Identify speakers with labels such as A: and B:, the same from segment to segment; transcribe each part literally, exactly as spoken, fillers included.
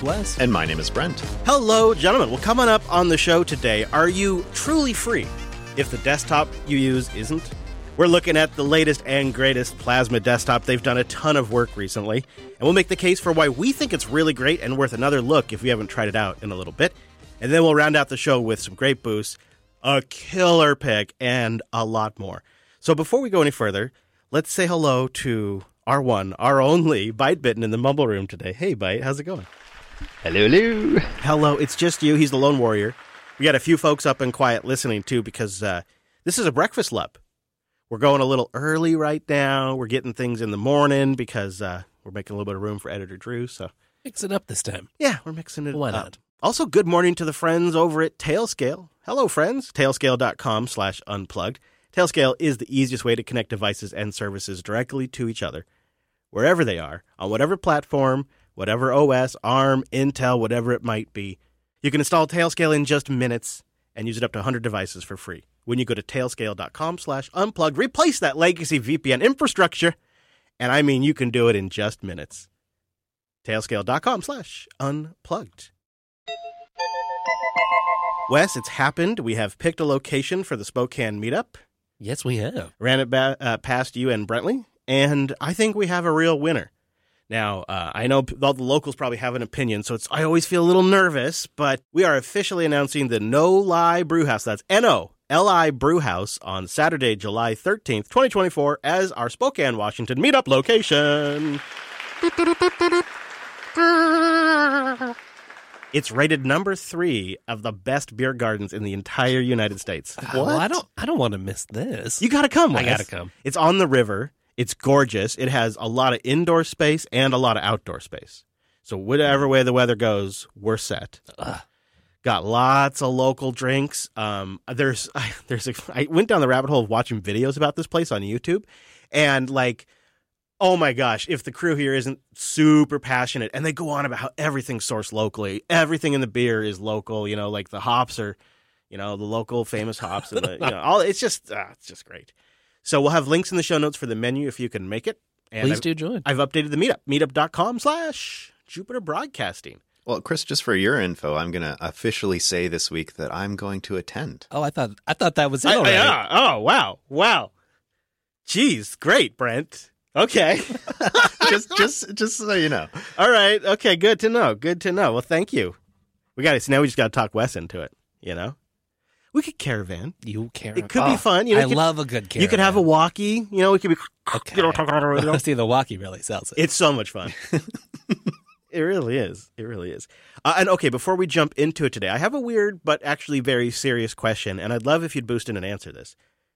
A: is Wes.
B: And my name is Brent.
C: Hello, gentlemen. Well, coming up on the show today, are you truly free if the desktop you use isn't? We're looking at the latest and greatest Plasma desktop. They've done a ton of work recently, and we'll make the case for why we think it's really great and worth another look if we haven't tried it out in a little bit. And then we'll round out the show with some great boosts, a killer pick, and a lot more. So before we go any further, let's say hello to our one, our only, Byte-Bitten in the Mumble Room today. Hey, Byte, how's it going?
B: Hello, hello.
C: Hello, it's just you. He's the lone warrior. We got a few folks up and quiet listening, too, because uh, this is a breakfast lab. We're going a little early right now. We're getting things in the morning because uh, we're making a little bit of room for Editor Drew. So
A: Mix it up this time.
C: yeah, we're mixing it
A: Why
C: up.
A: not?
C: Also, good morning to the friends over at Tailscale. Hello, friends. Tailscale.com slash unplugged. Tailscale is the easiest way to connect devices and services directly to each other, wherever they are, on whatever platform, whatever O S, ARM, Intel, whatever it might be. You can install Tailscale in just minutes and use it up to one hundred devices for free. When you go to tailscale.com slash unplugged, replace that legacy V P N infrastructure, and I mean you can do it in just minutes. Tailscale.com slash unplugged. Wes, it's happened. We have picked a location for the Spokane meetup.
A: Yes, we have.
C: Ran it ba- uh, past you and Brentley, and I think we have a real winner. Now, uh, I know p- all the locals probably have an opinion, so it's I always feel a little nervous, but we are officially announcing the No Lie Brewhouse. That's N O L I Brewhouse on Saturday, July thirteenth, twenty twenty-four, as our Spokane, Washington meetup location. It's rated number three of the best beer gardens in the entire United States.
A: Uh, Well, I don't. I don't want to miss this.
C: You gotta come, Wes.
A: I gotta come.
C: It's on the river. It's gorgeous. It has a lot of indoor space and a lot of outdoor space. So whatever way the weather goes, we're set.
A: Ugh.
C: Got lots of local drinks. Um, there's, there's. A, I went down the rabbit hole of watching videos about this place on YouTube, and like, oh my gosh, if the crew here isn't super passionate, and they go on about how everything's sourced locally, everything in the beer is local. You know, like the hops are, you know, the local famous hops, and the, you know, all. It's just, uh, it's just great. So we'll have links in the show notes for the menu if you can make it. And
A: Please
C: I've,
A: do join.
C: I've updated the meetup, meetup.com slash Jupiter Broadcasting.
B: Well, Chris, just for your info, I'm going to officially say this week that I'm going to attend.
A: Oh, I thought. I thought that was it
C: I-
A: already.
C: yeah. Oh, wow. Wow. Jeez. Great, Brent. Okay.
B: just, just, just so you know.
C: All right. Okay. Good to know. Good to know. Well, thank you. We got it. So now we just got to talk Wes into it, you know? We could caravan.
A: You care.
C: It could be fun. You know,
A: I
C: you could-
A: love a good caravan.
C: You could have a walkie. You know, it could be.
A: Okay.
C: You know, talk about it, you know?
A: See, the walkie really sells it.
C: It's so much fun. It really is. It really is. Uh, and okay, before we jump into it today, I have a weird but actually very serious question, and I'd love if you'd boost in and answer this.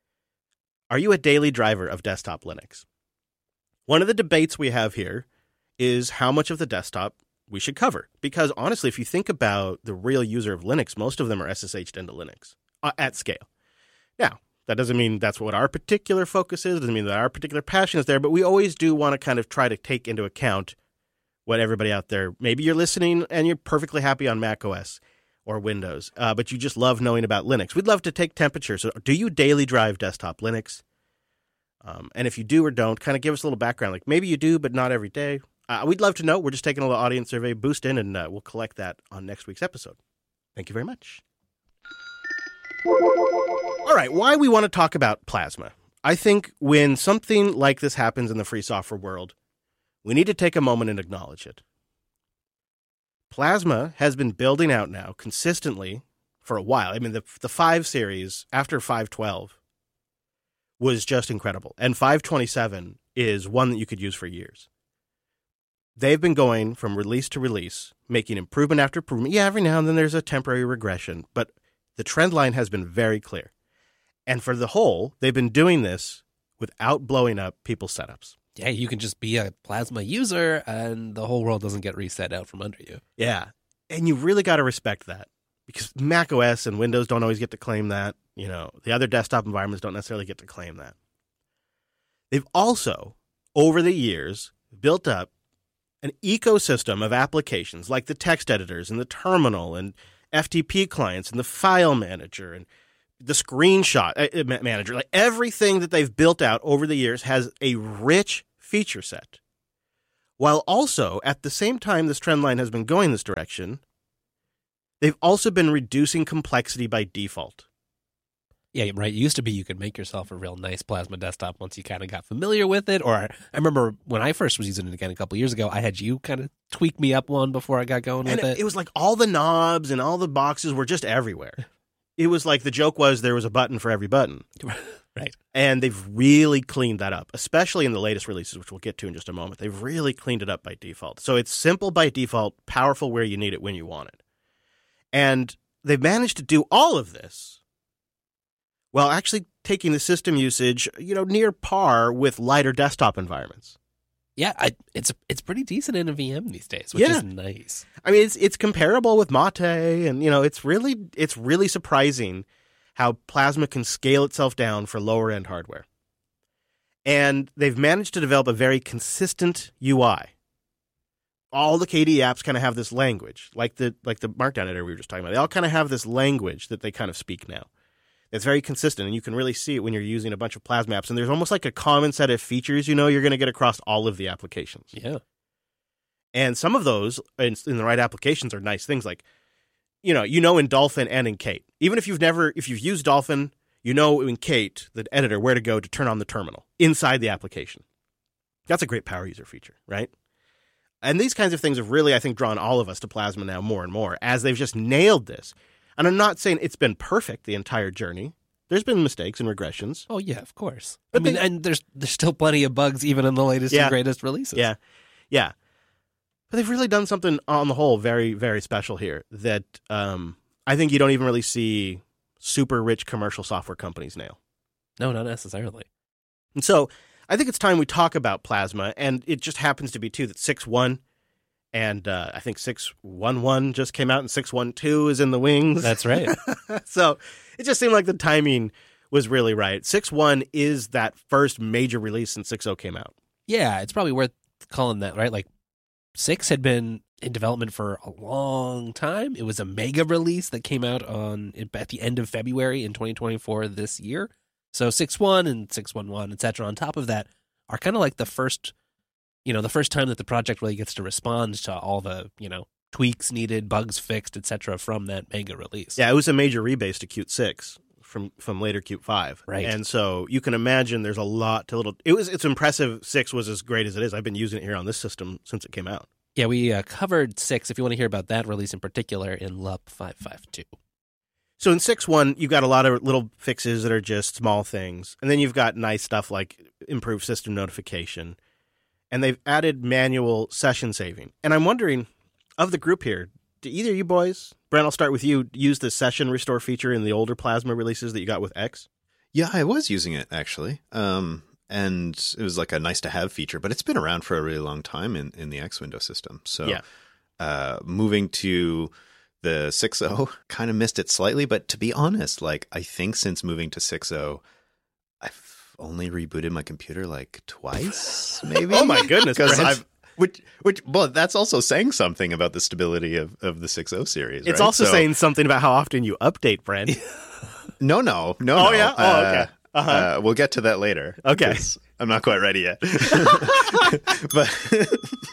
C: Are you a daily driver of desktop Linux? One of the debates we have here is how much of the desktop we should cover. Because honestly, if you think about the real user of Linux, most of them are S S H'd into Linux uh, at scale. Now, that doesn't mean that's what our particular focus is. It doesn't mean that our particular passion is there, but we always do want to kind of try to take into account what everybody out there, maybe you're listening and you're perfectly happy on Mac O S or Windows, uh, but you just love knowing about Linux. We'd love to take temperature. So do you daily drive desktop Linux? Um, and if you do or don't, kind of give us a little background. Like maybe you do, but not every day. Uh, we'd love to know. We're just taking a little audience survey, boost in, and uh, we'll collect that on next week's episode. Thank you very much. All right, why we want to talk about Plasma. I think when something like this happens in the free software world, we need to take a moment and acknowledge it. Plasma has been building out now consistently for a while. I mean, the the five series after five twelve was just incredible. And five twenty-seven is one that you could use for years. They've been going from release to release, making improvement after improvement. Yeah, every now and then there's a temporary regression, but the trend line has been very clear. And for the whole, they've been doing this without blowing up people's setups.
A: Yeah, you can just be a Plasma user and the whole world doesn't get reset out from under you.
C: Yeah. And you really got to respect that because Mac O S and Windows don't always get to claim that. You know, the other desktop environments don't necessarily get to claim that. They've also, over the years, built up an ecosystem of applications like the text editors and the terminal and F T P clients and the file manager and the screenshot uh, manager. Like everything that they've built out over the years has a rich feature set. While also, at the same time this trend line has been going this direction, they've also been reducing complexity by default.
A: Yeah, right. It used to be you could make yourself a real nice Plasma desktop once you kind of got familiar with it. Or I remember when I first was using it again a couple years ago, I had you kind of tweak me up one before I got going
C: and
A: with
C: it.
A: it.
C: It was like all the knobs and all the boxes were just everywhere. It was like the joke was there was a button for every button.
A: Right.
C: And they've really cleaned that up, especially in the latest releases, which we'll get to in just a moment. They've really cleaned it up by default. So it's simple by default, powerful where you need it when you want it. And they've managed to do all of this while actually taking the system usage, you know, near par with lighter desktop environments.
A: Yeah, I, it's it's pretty decent in a V M these days, which
C: Yeah.
A: is nice.
C: I mean, it's it's comparable with Mate, and you know, it's really it's really surprising how Plasma can scale itself down for lower end hardware. And they've managed to develop a very consistent U I. All the K D E apps kind of have this language, like the like the Markdown editor we were just talking about. They all kind of have this language that they kind of speak now. It's very consistent, and you can really see it when you're using a bunch of Plasma apps. And there's almost like a common set of features, you know, you're going to get across all of the applications.
A: Yeah.
C: And some of those, in, in the right applications, are nice things like, you know, you know in Dolphin and in Kate. Even if you've never, if you've used Dolphin, you know in Kate, the editor, where to go to turn on the terminal inside the application. That's a great power user feature, right? And these kinds of things have really, I think, drawn all of us to Plasma now more and more as they've just nailed this. And I'm not saying it's been perfect the entire journey. There's been mistakes and regressions.
A: Oh, yeah, of course.
C: But
A: I mean,
C: they-
A: and there's there's still plenty of bugs even in the latest
C: Yeah.
A: and greatest releases.
C: Yeah, yeah. But they've really done something on the whole very, very special here that um, I think you don't even really see super rich commercial software companies nail.
A: No, not necessarily.
C: And so I think it's time we talk about Plasma, and it just happens to be, too, that six point one and uh, I think six point eleven just came out, and six point twelve is in the wings.
A: That's right.
C: So it just seemed like the timing was really right. six point one is that first major release since six point oh came out.
A: Yeah, it's probably worth calling that, right? Like, six had been in development for a long time. It was a mega release that came out on at the end of February in twenty twenty-four this year. So six point one and six point eleven, et cetera, on top of that are kind of like the first, you know, the first time that the project really gets to respond to all the, you know, tweaks needed, bugs fixed, et cetera, from that mega release.
C: Yeah, it was a major rebase to Qt six from from later Qt five.
A: Right.
C: And so you can imagine there's a lot to little. It was it's impressive. six was as great as it is. I've been using it here on this system since it came out.
A: Yeah, we uh, covered six, if you want to hear about that release in particular, in L U P five fifty-two.
C: So in six point one, you've got a lot of little fixes that are just small things. And then you've got nice stuff like improved system notification. And they've added manual session saving. And I'm wondering, of the group here, do either of you boys, Brent, I'll start with you, use the session restore feature in the older Plasma releases that you got with X?
B: Yeah, I was using it actually. Um, and it was like a nice to have feature, but it's been around for a really long time in, in the X Window system. So
C: Yeah.
B: uh, moving to the six point oh kind of missed it slightly. But to be honest, like I think since moving to six point oh, I've only rebooted my computer like twice, maybe.
C: Oh my goodness,
B: Because
C: Brent.
B: I've which which well, that's also saying something about the stability of, of the six point oh series.
C: It's
B: right?
C: also
B: So-
C: saying something about how often you update, Brent.
B: no, no, no.
C: Oh,
B: no.
C: yeah? Oh, okay. Uh-huh.
B: Uh, we'll get to that later.
C: Okay.
B: 'cause I'm not quite ready yet. but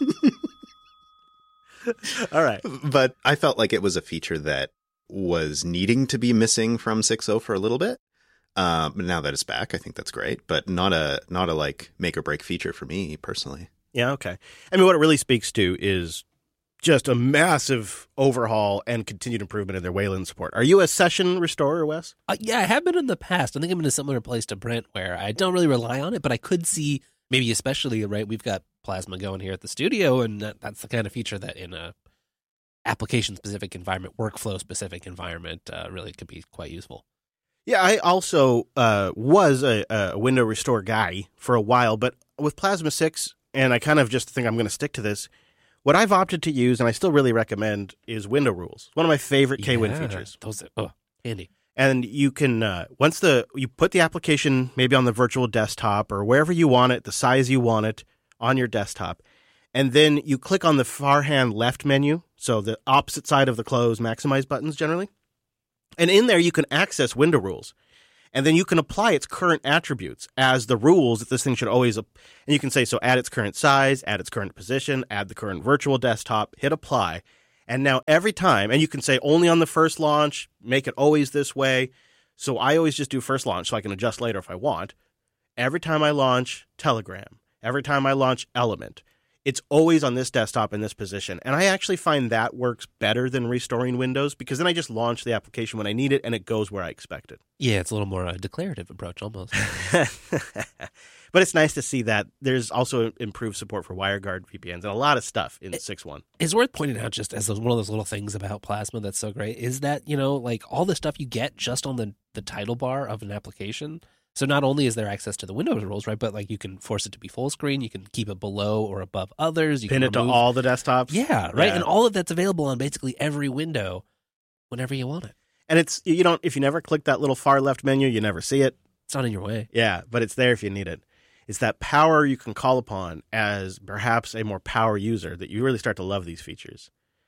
C: All right.
B: but I felt like it was a feature that was needing to be missing from six point oh for a little bit. Um, but now that it's back, I think that's great. But not a not a like make or break feature for me personally.
C: Yeah, okay. I mean, what it really speaks to is just a massive overhaul and continued improvement in their Wayland support. Are you a session restorer, Wes?
A: Uh, yeah, I have been in the past. I think I'm in a similar place to Brent where I don't really rely on it, but I could see maybe especially, right, we've got Plasma going here at the studio, and that, that's the kind of feature that in a application-specific environment, workflow-specific environment, uh, really could be quite useful.
C: Yeah, I also uh, was a, a window restore guy for a while, but with Plasma six, and I kind of just think I'm going to stick to this, what I've opted to use, and I still really recommend, is window rules. One of my favorite K-Win
A: Yeah,
C: features.
A: Those, oh, handy.
C: And you can, uh, once the you put the application maybe on the virtual desktop or wherever you want it, the size you want it on your desktop, and then you click on the far hand left menu, so the opposite side of the close maximize buttons generally. And in there, you can access window rules. And then you can apply its current attributes as the rules that this thing should always, and you can say, so add its current size, add its current position, add the current virtual desktop, hit apply. And now every time, and you can say only on the first launch, make it always this way. So I always just do first launch so I can adjust later if I want. Every time I launch Telegram, every time I launch Element, it's always on this desktop in this position. And I actually find that works better than restoring Windows because then I just launch the application when I need it and it goes where I expect it.
A: Yeah, it's a little more a declarative approach almost.
C: But it's nice to see that there's also improved support for WireGuard V P Ns and a lot of stuff in six point one.
A: It's worth pointing out just as one of those little things about Plasma that's so great is that, you know, like all the stuff you get just on the, the title bar of an application. So not only is there access to the Windows rules, right, but like you can force it to be full screen, you can keep it below or above others. You
C: Pin
A: can
C: it to
A: remove...
C: all the desktops.
A: Yeah, right.
C: Yeah.
A: And all of that's available on basically every window whenever you want it.
C: And it's, you don't, if you never click that little far left menu, you never see it.
A: It's not in your way.
C: Yeah, but it's there if you need it. It's that power you can call upon as perhaps a more power user that you really start to love these features.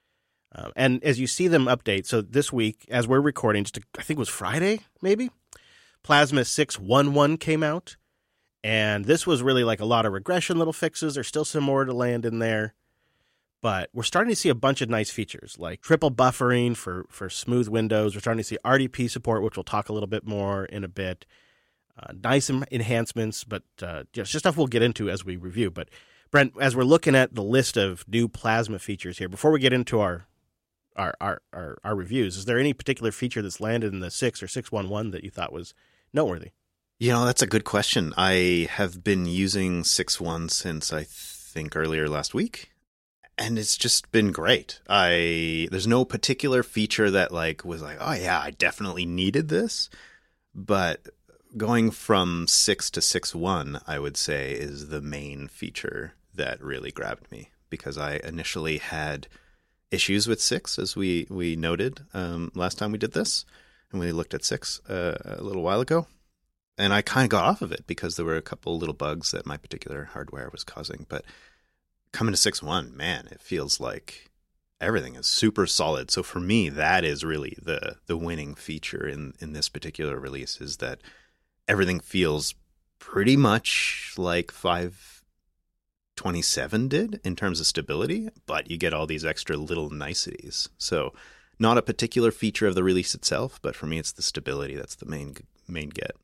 C: Um, and as you see them update, so this week, as we're recording, just a, I think it was Friday, maybe, Plasma six point one came out. And this was really like a lot of regression little fixes. There's still some more to land in there. But we're starting to see a bunch of nice features, like triple buffering for, for smooth windows. We're starting to see R D P support, which we'll talk a little bit more in a bit. Uh, nice enhancements, but uh, just stuff we'll get into as we review. But Brent, as we're looking at the list of new Plasma features here, before we get into our our our, our, our reviews, is there any particular feature that's landed in the six or six point one that you thought was noteworthy?
B: You know, that's a good question. I have been using six point one since I think earlier last week, and it's just been great. I there's no particular feature that like was like, oh yeah, I definitely needed this, but going from six to six point one, I would say, is the main feature that really grabbed me because I initially had issues with six, as we, we noted um, last time we did this, and we looked at six uh, a little while ago. And I kind of got off of it because there were a couple little bugs that my particular hardware was causing. But coming to six point one, man, it feels like everything is super solid. So for me, that is really the the winning feature in, in this particular release is that everything feels pretty much like five twenty-seven did in terms of stability, but you get all these extra little niceties. So not a particular feature of the release itself, but for me, it's the stability that's the main main get.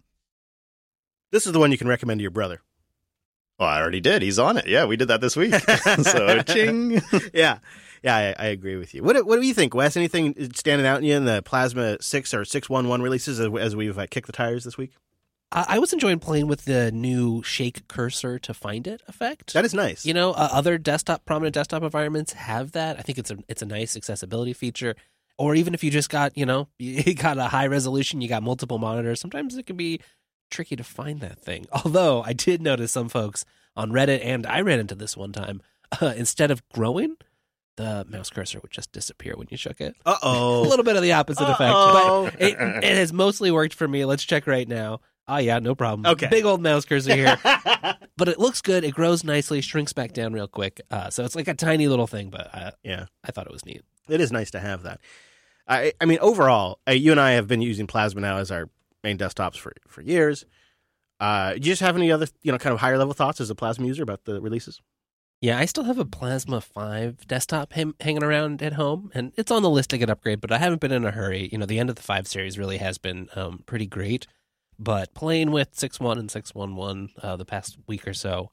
C: This is the one you can recommend to your brother.
B: Well, I already did. He's on it. Yeah, we did that this week. So, ching.
C: yeah. Yeah, I, I agree with you. What, what do you think, Wes? Anything standing out in you in the Plasma six or six point one releases as, as we've uh, kicked the tires this week?
A: I was enjoying playing with the new shake cursor to find it effect.
C: That is nice.
A: You know, uh, other desktop, prominent desktop environments have that. I think it's a it's a nice accessibility feature. Or even if you just got, you know, you got a high resolution, you got multiple monitors, sometimes it can be tricky to find that thing. Although I did notice some folks on Reddit, and I ran into this one time, uh, instead of growing, the mouse cursor would just disappear when you shook it.
C: Uh-oh.
A: A little bit of the opposite
C: Uh-oh.
A: effect. But it, it has mostly worked for me. Let's check right now. Oh, yeah, no problem.
C: Okay.
A: Big old mouse cursor here. But it looks good. It grows nicely, shrinks back down real quick. Uh, so it's like a tiny little thing, but I,
C: yeah,
A: I thought it was neat.
C: It is nice to have that. I, I mean, overall, uh, you and I have been using Plasma now as our main desktops for, for years. Uh, do you just have any other, you know, kind of higher level thoughts as a Plasma user about the releases?
A: Yeah, I still have a Plasma five desktop hang- hanging around at home, and it's on the list to get upgraded, but I haven't been in a hurry. You know, the end of the five series really has been um, pretty great. But playing with six point one and six point one uh, the past week or so,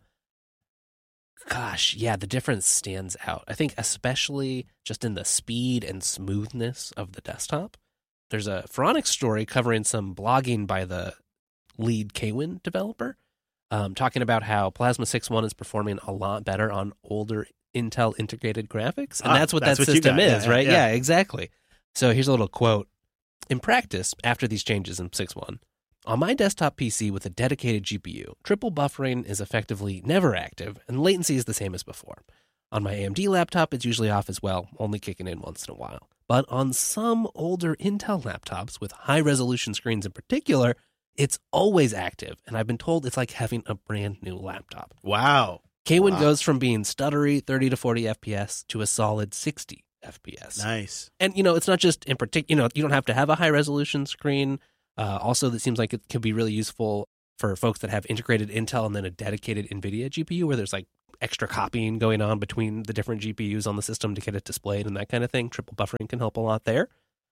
A: gosh, yeah, the difference stands out. I think especially just in the speed and smoothness of the desktop. There's a Phoronix story covering some blogging by the lead Kwin developer, um, talking about how Plasma six point one is performing a lot better on older Intel integrated graphics. And
C: ah,
A: that's what
C: that's
A: that
C: what
A: system
C: yeah,
A: is,
C: yeah,
A: right?
C: Yeah.
A: Yeah, exactly. So here's a little quote. In practice, after these changes in six point one, on my desktop P C with a dedicated G P U, triple buffering is effectively never active, and latency is the same as before. On my A M D laptop, it's usually off as well, only kicking in once in a while. But on some older Intel laptops with high-resolution screens in particular, it's always active, and I've been told it's like having a brand new laptop.
C: Wow.
A: Kwin
B: Wow.
A: goes from being stuttery thirty to forty F P S to a solid sixty F P S.
C: Nice.
A: And, you know, it's not just in particular, you know, you don't have to have a high-resolution screen. Uh, also, that seems like it could be really useful for folks that have integrated Intel and then a dedicated NVIDIA G P U where there's like extra copying going on between the different G P Us on the system to get it displayed and that kind of thing. Triple buffering can help a lot there.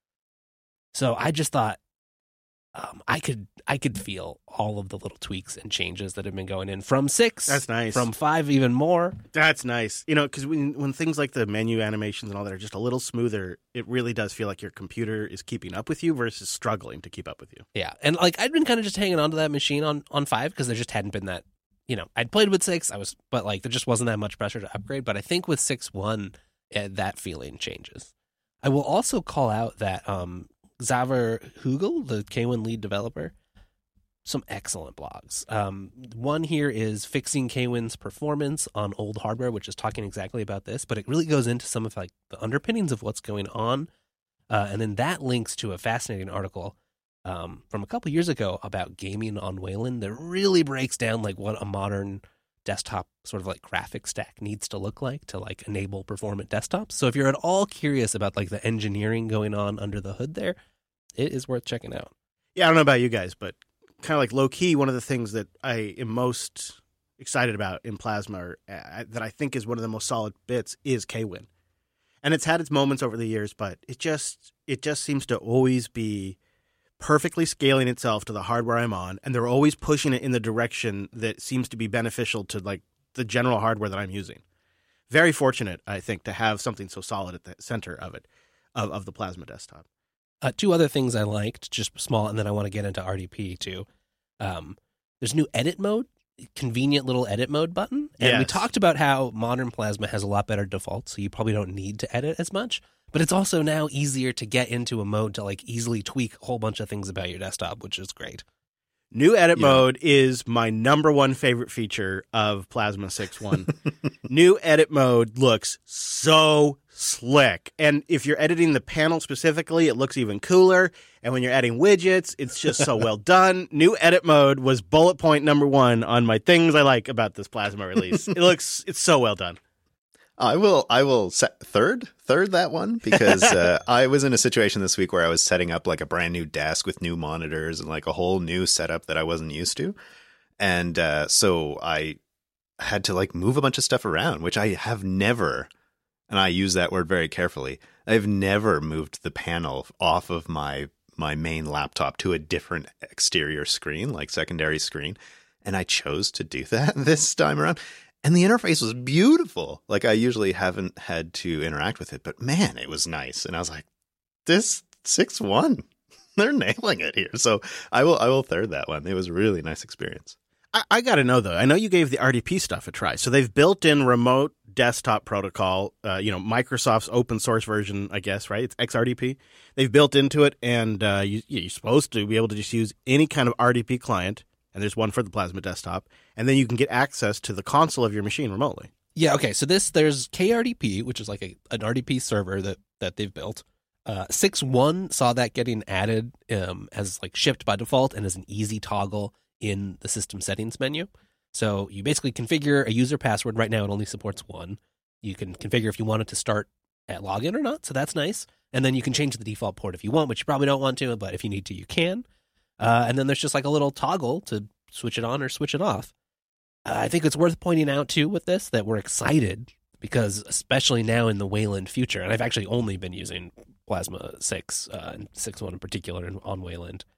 A: So I just thought um, I could I could feel all of the little tweaks and changes that have been going in from six.
C: That's nice.
A: From five, even more.
C: That's nice. You know, because when, when things like the menu animations and all that are just a little smoother, it really does feel like your computer is keeping up with you versus struggling to keep up with you.
A: Yeah. And like I'd been kind of just hanging on to that machine on, on five because there just hadn't been that, you know, I'd played with six, I was, but like there just wasn't that much pressure to upgrade. But I think with six point one, uh, that feeling changes. I will also call out that um, Xaver Hugel, the K one lead developer, some excellent blogs. Um, one here is Fixing K one's Performance on Old Hardware, which is talking exactly about this, but it really goes into some of like the underpinnings of what's going on. Uh, and then that links to a fascinating article um, from a couple years ago about gaming on Wayland that really breaks down like what a modern desktop sort of like graphic stack needs to look like to like enable performant desktops. So if you're at all curious about like the engineering going on under the hood there, it is worth checking out.
C: Yeah, I don't know about you guys, but kind of like low key, one of the things that I am most excited about in Plasma, or uh, that I think is one of the most solid bits, is K win. And it's had its moments over the years, but it just it just seems to always be perfectly scaling itself to the hardware I'm on, and they're always pushing it in the direction that seems to be beneficial to like the general hardware that I'm using. Very fortunate, I think, to have something so solid at the center of it, of, of the Plasma desktop.
A: Uh, two other things I liked, just small, and then I want to get into R D P too. Um, there's new edit mode, convenient little edit mode button. And
C: yes.
A: we talked about how modern Plasma has a lot better defaults, so you probably don't need to edit as much. But it's also now easier to get into a mode to like easily tweak a whole bunch of things about your desktop, which is great.
C: New edit
B: Yeah.
C: mode is my number one favorite feature of Plasma six point one. New edit mode looks so slick. And if you're editing the panel specifically, it looks even cooler. And when you're adding widgets, it's just so well done. New edit mode was bullet point number one on my things I like about this Plasma release. It looks, it's so well done.
B: I will. I will set third, third that one because uh, I was in a situation this week where I was setting up like a brand new desk with new monitors and like a whole new setup that I wasn't used to, and uh, so I had to like move a bunch of stuff around, which I have never, and I use that word very carefully. I've never moved the panel off of my my main laptop to a different exterior screen, like secondary screen, and I chose to do that this time around. And the interface was beautiful. Like I usually haven't had to interact with it, but man, it was nice. And I was like, this six one, they're nailing it here. So I will I will third that one. It was a really nice experience.
C: I, I got to know, though. I know you gave the R D P stuff a try. So they've built in remote desktop protocol, uh, you know, Microsoft's open source version, I guess, right? It's X R D P. They've built into it, and uh, you, you're supposed to be able to just use any kind of R D P client. And there's one for the Plasma desktop, and then you can get access to the console of your machine remotely.
A: Yeah, okay. So this there's K R D P, which is like a, an R D P server that, that they've built. Uh, six point one saw that getting added um, as like shipped by default and as an easy toggle in the system settings menu. So you basically configure a user password. Right now it only supports one. You can configure if you want it to start at login or not, so that's nice. And then you can change the default port if you want, which you probably don't want to, but if you need to, you can. Uh, and then there's just like a little toggle to switch it on or switch it off. Uh, I think it's worth pointing out, too, with this, that we're excited because especially now in the Wayland future, and I've actually only been using Plasma six, uh, and six point one in particular on Wayland,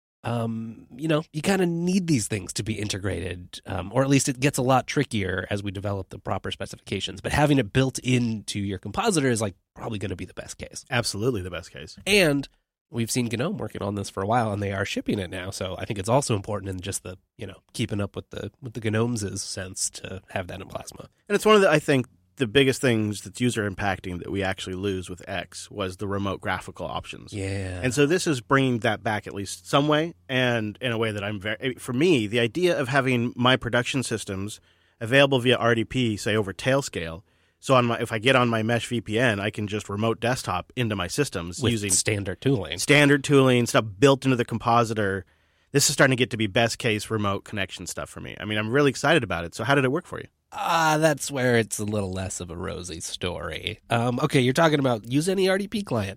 A: um, you know, you kind of need these things to be integrated, um, or at least it gets a lot trickier as we develop the proper specifications. But having it built into your compositor is like probably going to be the best case.
C: Absolutely the best case.
A: And we've seen GNOME working on this for a while, and they are shipping it now. So I think it's also important in just the, you know, keeping up with the with the GNOME's sense to have that in Plasma.
C: And it's one of the, I think, the biggest things that's user impacting that we actually lose with X was the remote graphical options.
A: Yeah.
C: And so this is bringing that back at least some way, and in a way that I'm very, for me, the idea of having my production systems available via R D P, say over Tailscale, so on my, if I get on my Mesh V P N, I can just remote desktop into my systems
A: with
C: using
A: standard tooling.
C: Standard tooling, stuff built into the compositor. This is starting to get to be best case remote connection stuff for me. I mean, I'm really excited about it. So how did it work for you?
A: Ah, uh, that's where it's a little less of a rosy story. Um, okay, you're talking about use any R D P client.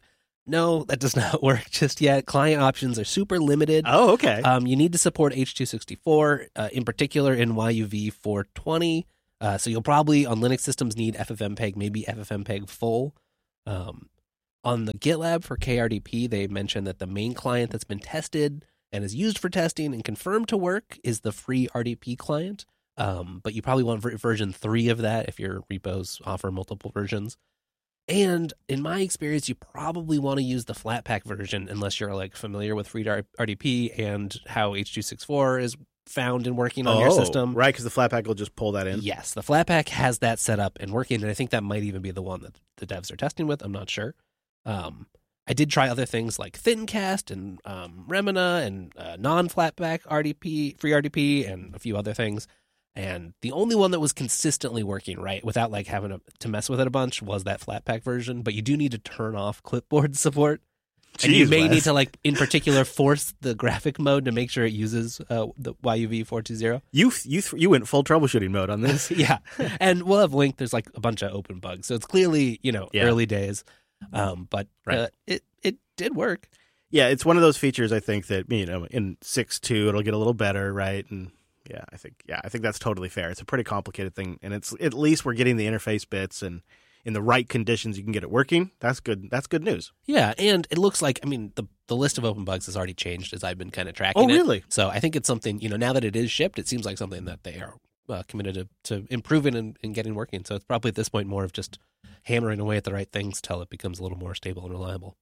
A: no, that does not work just yet. Client options are super limited.
C: Oh, okay.
A: Um, you need to support H two sixty-four, uh, in particular in Y U V four twenty. Uh, so you'll probably, on Linux systems, need F F mpeg, maybe F F mpeg full. Um, on the GitLab for K R D P, they mentioned that the main client that's been tested and is used for testing and confirmed to work is the free R D P client. Um, but you probably want ver- version three of that if your repos offer multiple versions. And in my experience, you probably want to use the Flatpak version unless you're like familiar with free R D P and how H two sixty-four is found and working on
C: oh,
A: your system.
C: Right, because the Flatpak will just pull that in.
A: Yes, the Flatpak has that set up and working, and I think that might even be the one that the devs are testing with. I'm not sure. Um, I did try other things like ThinCast and um, Remina and uh, non-Flatpak R D P, free R D P, and a few other things. And the only one that was consistently working, right, without like having to, to mess with it a bunch, was that Flatpak version. But you do need to turn off clipboard support.
C: Jeez,
A: and you may
C: Wes.
A: need to, like, in particular, force the graphic mode to make sure it uses uh, the Y U V four twenty.
C: You you you went full troubleshooting mode on this.
A: Yeah. And we'll have linked. There's like a bunch of open bugs. So it's clearly, you know,
C: Yeah.
A: early days. Um, but
C: Right.
A: uh, it, it did work.
C: Yeah, it's one of those features I think that, you know, in six point two it'll get a little better, right? And yeah, I think yeah, I think that's totally fair. It's a pretty complicated thing, and it's at least we're getting the interface bits and in the right conditions you can get it working. That's good. That's good news.
A: Yeah. And it looks like, I mean, the, the list of open bugs has already changed as I've been kind of tracking
C: Oh,
A: it.
C: really?
A: So I think it's something, you know, now that it is shipped, it seems like something that they are uh, committed to, to improving and, and getting working. So it's probably at this point more of just hammering away at the right things till it becomes a little more stable and reliable.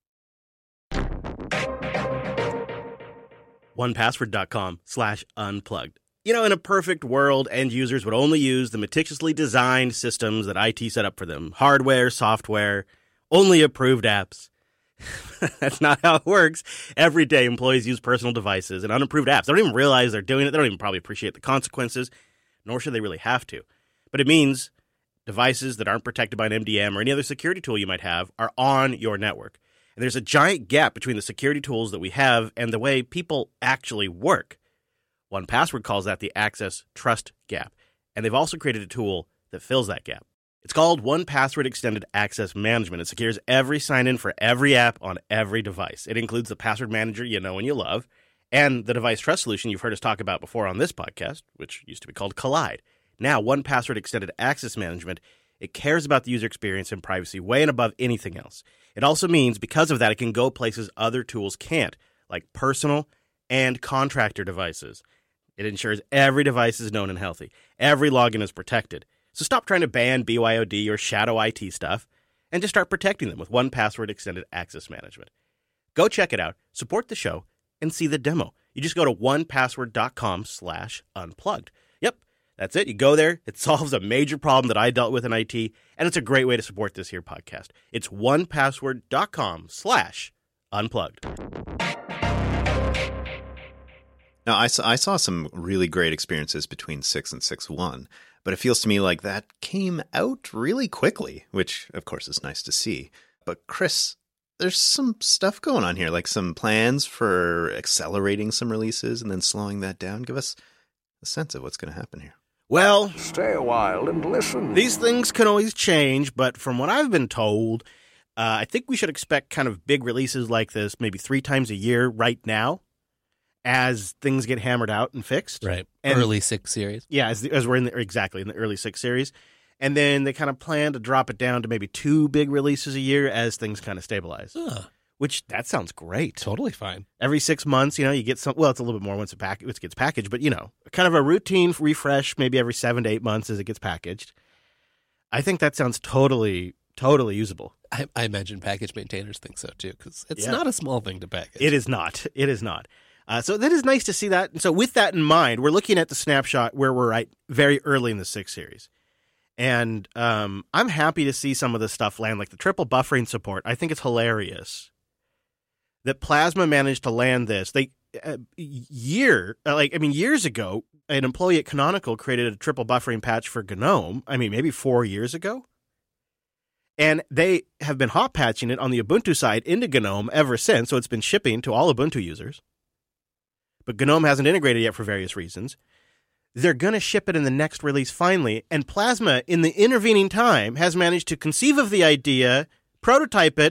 C: one password dot com slash unplugged. You know, in a perfect world, end users would only use the meticulously designed systems that I T set up for them. Hardware, software, only approved apps. That's not how it works. Every day, employees use personal devices and unapproved apps. They don't even realize they're doing it. They don't even probably appreciate the consequences, nor should they really have to. But it means devices that aren't protected by an M D M or any other security tool you might have are on your network. And there's a giant gap between the security tools that we have and the way people actually work. one Password calls that the access trust gap. And they've also created a tool that fills that gap. It's called one Password Extended Access Management. It secures every sign-in for every app on every device. It includes the password manager you know and you love, and the device trust solution you've heard us talk about before on this podcast, which used to be called Collide. Now, one Password Extended Access Management, it cares about the user experience and privacy way and above anything else. It also means, because of that, it can go places other tools can't, like personal and contractor devices. It ensures every device is known and healthy. Every login is protected. So stop trying to ban B Y O D or shadow I T stuff and just start protecting them with one Password Extended Access Management. Go check it out, support the show, and see the demo. You just go to one password dot com slash unplugged. Yep, that's it. You go there. It solves a major problem that I dealt with in I T, and it's a great way to support this here podcast. It's one password dot com slash unplugged.
B: Now, I saw, I saw some really great experiences between six and six point one, but it feels to me like that came out really quickly, which, of course, is nice to see. But, Chris, there's some stuff going on here, like some plans for accelerating some releases and then slowing that down. Give us a sense of what's going to happen here.
C: Well,
D: Stay a while and listen.
C: these things can always change, but from what I've been told, uh, I think we should expect kind of big releases like this maybe three times a year right now as things get hammered out and fixed.
A: Right.
C: And-
A: Early six series.
C: Yeah, as, the, as we're in the, exactly in the early six series. And then they kind of plan to drop it down to maybe two big releases a year as things kind of stabilize,
A: Huh.
C: which that sounds great.
A: Totally fine.
C: Every six months, you know, you get some, well, it's a little bit more once it, pack, it gets packaged, but, you know, kind of a routine refresh maybe every seven to eight months as it gets packaged. I think that sounds totally, totally usable.
A: I, I imagine package maintainers think so, too, because it's
C: Yeah.
A: not a small thing to package.
C: It is not. It is not. Uh, so that is nice to see that. And so with that in mind, we're looking at the snapshot where we're right very early in the six series. And um, I'm happy to see some of this stuff land, like the triple buffering support. I think it's hilarious that Plasma managed to land this. They uh, year, uh, like I mean, years ago, an employee at Canonical created a triple buffering patch for GNOME. I mean, maybe four years ago. And they have been hot patching it on the Ubuntu side into GNOME ever since. So it's been shipping to all Ubuntu users. But GNOME hasn't integrated yet for various reasons. They're going to ship it in the next release finally, and Plasma, in the intervening time, has managed to conceive of the idea, prototype it,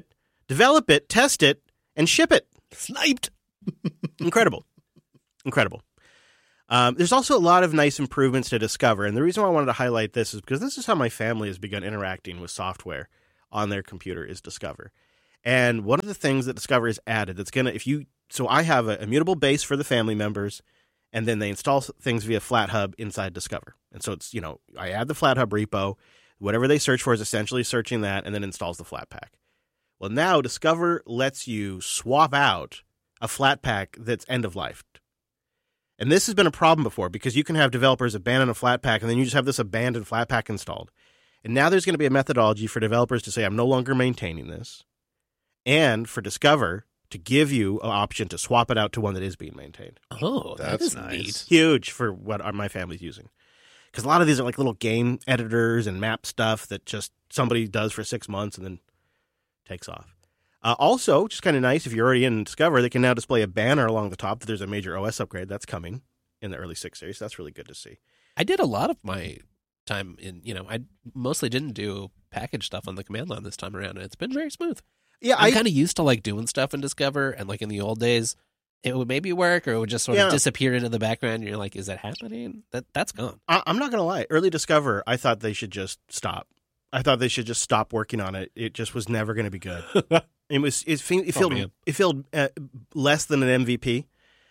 C: develop it, test it, and ship it.
A: Sniped.
C: Incredible. Incredible. Um, there's also a lot of nice improvements to Discover, and the reason why I wanted to highlight this is because this is how my family has begun interacting with software on their computer is Discover. And one of the things that Discover has added that's going to, if you, so I have a immutable base for the family members, and then they install things via FlatHub inside Discover. And so it's, you know, I add the FlatHub repo, whatever they search for is essentially searching that, and then installs the Flatpak. Well, now Discover lets you swap out a Flatpak that's end of life. And this has been a problem before because you can have developers abandon a Flatpak and then you just have this abandoned Flatpak installed. And now there's going to be a methodology for developers to say, I'm no longer maintaining this. And for Discover to give you an option to swap it out to one that is being maintained.
A: Oh, that
B: That's
A: is
B: nice.
A: neat.
C: Huge for what my family's using. Because a lot of these are like little game editors and map stuff that just somebody does for six months and then takes off. Uh, also, just kind of nice, if you're already in Discover, they can now display a banner along the top that there's a major O S upgrade that's coming in the early six series. That's really good to see.
A: I did a lot of my time in, you know, I mostly didn't do package stuff on the command line this time around, and it's been very smooth.
C: Yeah,
A: I'm
C: I
A: kind of used to like doing stuff in Discover, and like in the old days, it would maybe work or it would just sort
C: Yeah.
A: of disappear into the background. And you're like, is that happening? That That's gone.
C: I, I'm not going to lie. Early Discover, I thought they should just stop. I thought they should just stop working on it. It just was never going to be good. It was it, fe- it
A: Oh,
C: felt
A: man.
C: it felt uh, less than an M V P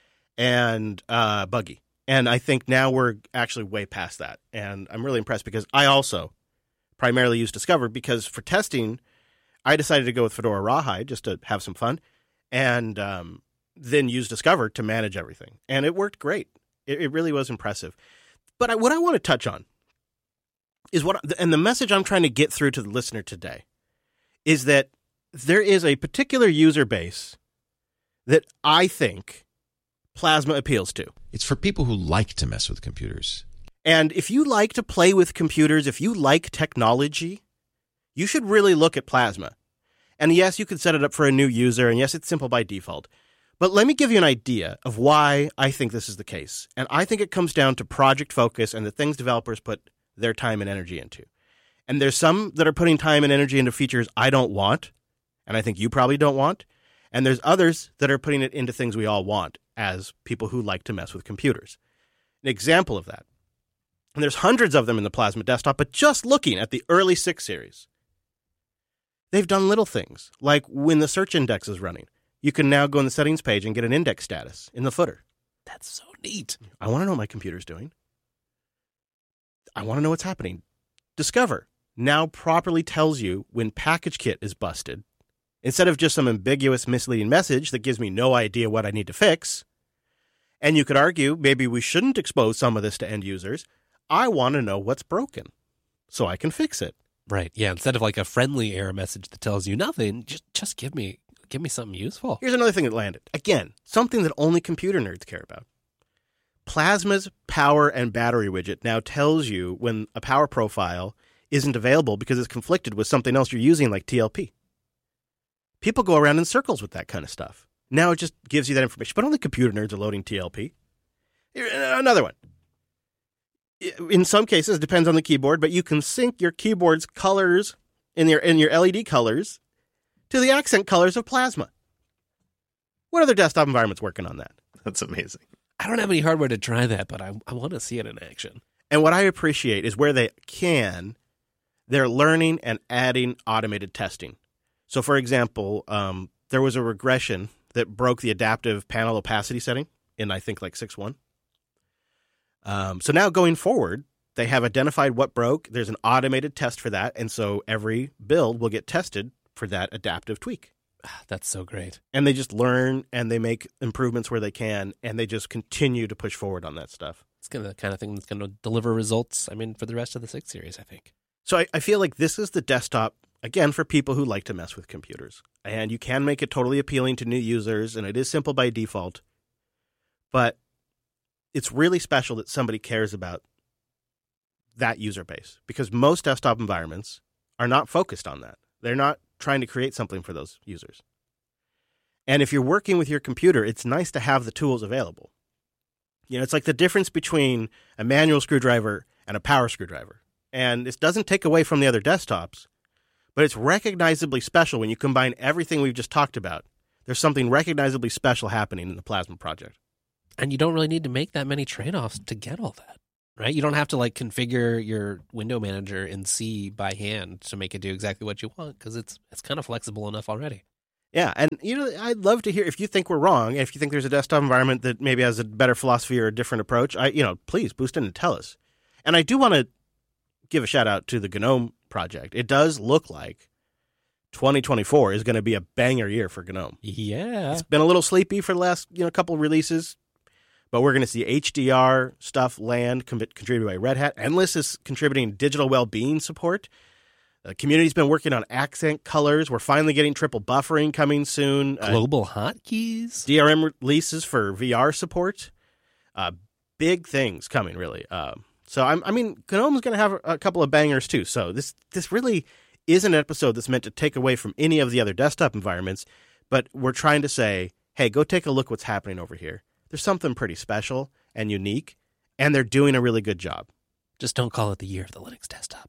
C: and uh, buggy. And I think now we're actually way past that. And I'm really impressed because I also primarily use Discover because for testing, I decided to go with Fedora Rawhide just to have some fun, and um, then use Discover to manage everything. And it worked great. It, it really was impressive. But I, what I want to touch on is what, and the message I'm trying to get through to the listener today is that there is a particular user base that I think Plasma appeals to.
E: It's for people who like to mess with computers.
C: And if you like to play with computers, if you like technology, you should really look at Plasma. And yes, you could set it up for a new user, and yes, it's simple by default. But let me give you an idea of why I think this is the case. And I think it comes down to project focus and the things developers put their time and energy into. And there's some that are putting time and energy into features I don't want, and I think you probably don't want. And there's others that are putting it into things we all want as people who like to mess with computers. An example of that, and there's hundreds of them in the Plasma desktop, but just looking at the early six series, they've done little things, like when the search index is running, you can now go in the settings page and get an index status in the footer.
A: That's so neat.
C: I want to know what my computer's doing. I want to know what's happening. Discover now properly tells you when PackageKit is busted. Instead of just some ambiguous, misleading message that gives me no idea what I need to fix. And you could argue maybe we shouldn't expose some of this to end users. I want to know what's broken so I can fix it.
A: Right. Yeah. Instead of like a friendly error message that tells you nothing, just just give me give me something useful.
C: Here's another thing that landed. Again, something that only computer nerds care about. Plasma's power and battery widget now tells you when a power profile isn't available because it's conflicted with something else you're using like T L P. People go around in circles with that kind of stuff. Now it just gives you that information, but only computer nerds are loading T L P. Here, another one. In some cases, it depends on the keyboard, but you can sync your keyboard's colors in your in your L E D colors to the accent colors of Plasma. What other desktop environment's working on that?
B: That's amazing.
A: I don't have any hardware to try that, but I I want to see it in action.
C: And what I appreciate is where they can, they're learning and adding automated testing. So, for example, um, there was a regression that broke the adaptive panel opacity setting in, I think, like six point one. Um, so now going forward, they have identified what broke. There's an automated test for that. And so every build will get tested for that adaptive tweak.
A: That's so great.
C: And they just learn and they make improvements where they can. And they just continue to push forward on that stuff.
A: It's gonna the kind of thing that's going to deliver results, I mean, for the rest of the six series, I think.
C: So I, I feel like this is the desktop, again, for people who like to mess with computers. And you can make it totally appealing to new users, and it is simple by default. But it's really special that somebody cares about that user base, because most desktop environments are not focused on that. They're not trying to create something for those users. And if you're working with your computer, it's nice to have the tools available. You know, it's like the difference between a manual screwdriver and a power screwdriver. And this doesn't take away from the other desktops, but it's recognizably special when you combine everything we've just talked about. There's something recognizably special happening in the Plasma project.
A: And you don't really need to make that many trade-offs to get all that, right? You don't have to like configure your window manager in C by hand to make it do exactly what you want, because it's it's kind of flexible enough already.
C: Yeah, and you know, I'd love to hear if you think we're wrong, if you think there's a desktop environment that maybe has a better philosophy or a different approach. I, you know, please boost in and tell us. And I do want to give a shout out to the GNOME project. It does look like twenty twenty-four is going to be a banger year for GNOME.
A: Yeah,
C: It's been a little sleepy for the last you know couple releases, but we're going to see H D R stuff land contributed by Red Hat. Endless is contributing digital well-being support. The community's been working on accent colors. We're finally getting triple buffering coming soon.
A: Global uh, hotkeys.
C: D R M releases for V R support. Uh, big things coming, really. Uh, so, I'm, I mean, GNOME's going to have a, a couple of bangers, too. So this this really isn't an episode that's meant to take away from any of the other desktop environments, but we're trying to say, hey, go take a look what's happening over here. There's something pretty special and unique, and they're doing a really good job.
A: Just don't call it the year of the Linux desktop.